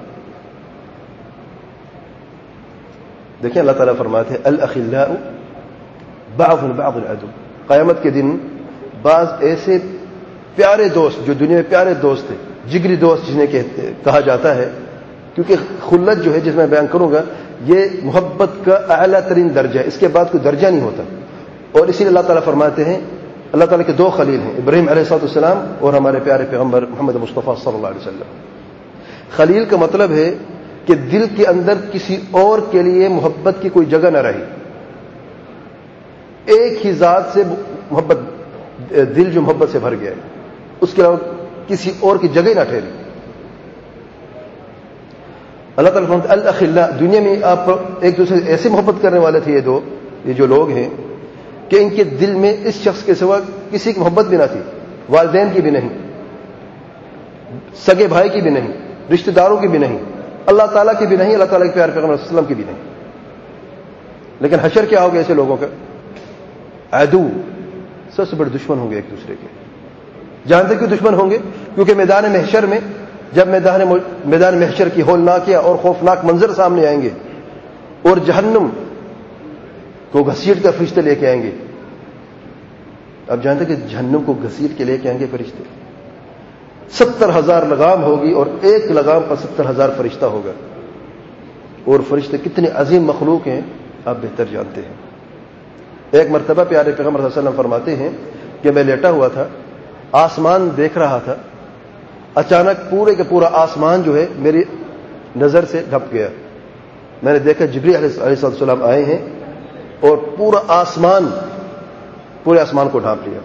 دیکھیں اللہ تعالیٰ فرماتے ہیں الاخلاء بعضهم بعض عدو. قیامت کے دن بعض ایسے پیارے دوست جو دنیا میں پیارے دوست ہیں, جگری دوست جنہیں کہا جاتا ہے, کیونکہ خلت جو ہے جس میں بیان کروں گا یہ محبت کا اعلیٰ ترین درجہ ہے, اس کے بعد کوئی درجہ نہیں ہوتا. اور اسی لیے اللہ تعالیٰ فرماتے ہیں, اللہ تعالیٰ کے 2 خلیل ہیں, ابراہیم علیہ السلام اور ہمارے پیارے پیغمبر محمد مصطفیٰ صلی اللہ علیہ وسلم. خلیل کا مطلب ہے کہ دل کے اندر کسی اور کے لیے محبت کی کوئی جگہ نہ رہی, ایک ہی ذات سے محبت, دل جو محبت سے بھر گیا ہے, اس کے علاوہ کسی اور کی جگہ نہ ٹھہری. اللہ تعالیٰ فرماتے ہیں الاخلاء, دنیا میں آپ ایک دوسرے سے ایسے محبت کرنے والے تھے یہ جو لوگ ہیں کہ ان کے دل میں اس شخص کے سوا کسی کی محبت بھی نہ تھی, والدین کی بھی نہیں, سگے بھائی کی بھی نہیں, رشتہ داروں کی بھی نہیں, اللہ تعالیٰ کی بھی نہیں, اللہ تعالیٰ کے پیارے پیغمبر صلی اللہ علیہ وسلم کی بھی نہیں. لیکن حشر کیا ہوگا ایسے لوگوں کا؟ عدو, سب سے بڑے دشمن ہوں گے ایک دوسرے کے. جانتے کیوں دشمن ہوں گے؟ کیونکہ میدان محشر میں جب میدان محشر کی ہولناک اور خوفناک منظر سامنے آئیں گے اور جہنم کو گھسیٹ کر فرشتے لے کے آئیں گے. اب جانتے کہ جہنم کو گھسیٹ کے لے کے آئیں گے فرشتے, 70,000 لگام ہوگی اور ایک لگام پر 70,000 فرشتہ ہوگا. اور فرشتے کتنے عظیم مخلوق ہیں آپ بہتر جانتے ہیں. ایک مرتبہ پیارے پیغمبر صلی اللہ علیہ وسلم فرماتے ہیں کہ میں لیٹا ہوا تھا, آسمان دیکھ رہا تھا, اچانک پورے کا پورا آسمان جو ہے میری نظر سے ڈھپ گیا. میں نے دیکھا جبریل علیہ السلام آئے ہیں اور پورے آسمان کو ڈھانپ لیا.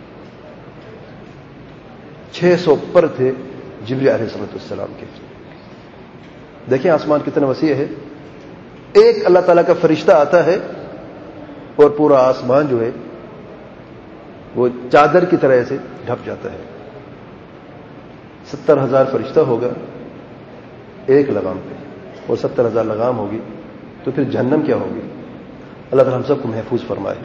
600 پر تھے جبریل علیہ السلام کے. دیکھیں آسمان کتنا وسیع ہے. ایک اللہ تعالیٰ کا فرشتہ آتا ہے اور پورا آسمان جو ہے وہ چادر کی طرح سے ڈھپ جاتا ہے. 70,000 فرشتہ ہوگا ایک لگام پہ, اور 70,000 لگام ہوگی تو پھر جہنم کیا ہوگی؟ اللہ تعالیٰ ہم سب کو محفوظ فرمائے.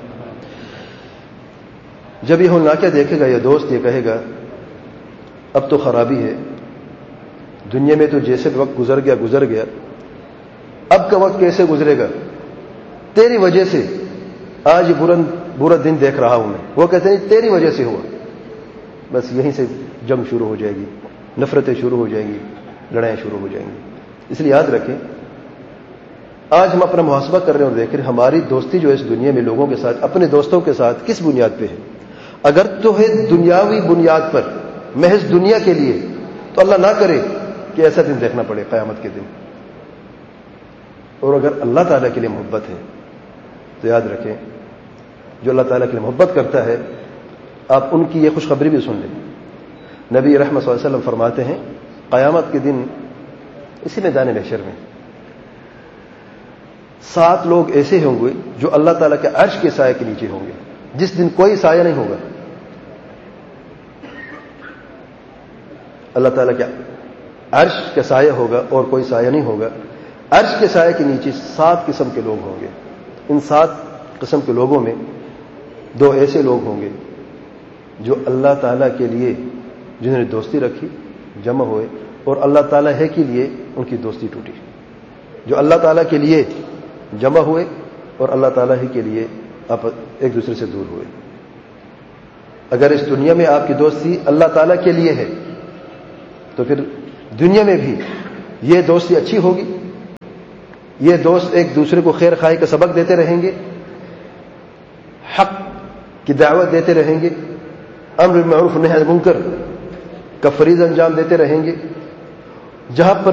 جب یہ ہولناکیہ دیکھے گا یہ دوست یہ کہے گا اب تو خرابی ہے, دنیا میں تو جیسے وقت گزر گیا, اب کا وقت کیسے گزرے گا؟ تیری وجہ سے آج برا دن دیکھ رہا ہوں میں. وہ کہتے ہیں تیری وجہ سے ہوا. بس یہیں سے جنگ شروع ہو جائے گی, نفرتیں شروع ہو جائیں گی, لڑائیں شروع ہو جائیں گی. اس لیے یاد رکھیں آج ہم اپنا محاسبہ کر رہے ہیں اور دیکھ رہے ہیں ہماری دوستی جو ہے اس دنیا میں لوگوں کے ساتھ, اپنے دوستوں کے ساتھ کس بنیاد پہ ہے. اگر تو ہے دنیاوی بنیاد پر, محض دنیا کے لیے, تو اللہ نہ کرے کہ ایسا دن دیکھنا پڑے قیامت کے دن. اور اگر اللہ تعالیٰ کے لیے محبت ہے تو یاد رکھیں جو اللہ تعالیٰ کے لیے محبت کرتا ہے آپ ان کی یہ خوشخبری بھی سن لیں. نبی رحمت صلی اللہ علیہ وسلم فرماتے ہیں قیامت کے دن اسی میدان محشر میں 7 لوگ ایسے ہوں گے جو اللہ تعالیٰ کے عرش کے سائے کے نیچے ہوں گے, جس دن کوئی سایہ نہیں ہوگا. اللہ تعالیٰ کے عرش کا سایہ ہوگا اور کوئی سایہ نہیں ہوگا. عرش کے سایہ کے نیچے 7 قسم کے لوگ ہوں گے. ان 7 قسم کے لوگوں میں 2 ایسے لوگ ہوں گے جو اللہ تعالیٰ کے لیے جنہوں نے دوستی رکھی, جمع ہوئے, اور اللہ تعالیٰ ہے کے لیے ان کی دوستی ٹوٹی. جو اللہ تعالیٰ کے لیے جمع ہوئے اور اللہ تعالیٰ ہی کے لیے آپ ایک دوسرے سے دور ہوئے. اگر اس دنیا میں آپ کی دوستی اللہ تعالیٰ کے لیے ہے تو پھر دنیا میں بھی یہ دوستی اچھی ہوگی، یہ دوست ایک دوسرے کو خیر خواہی کا سبق دیتے رہیں گے، حق کی دعوت دیتے رہیں گے، امر بالمعروف نہی عن المنکر کا فریضہ انجام دیتے رہیں گے، جہاں پر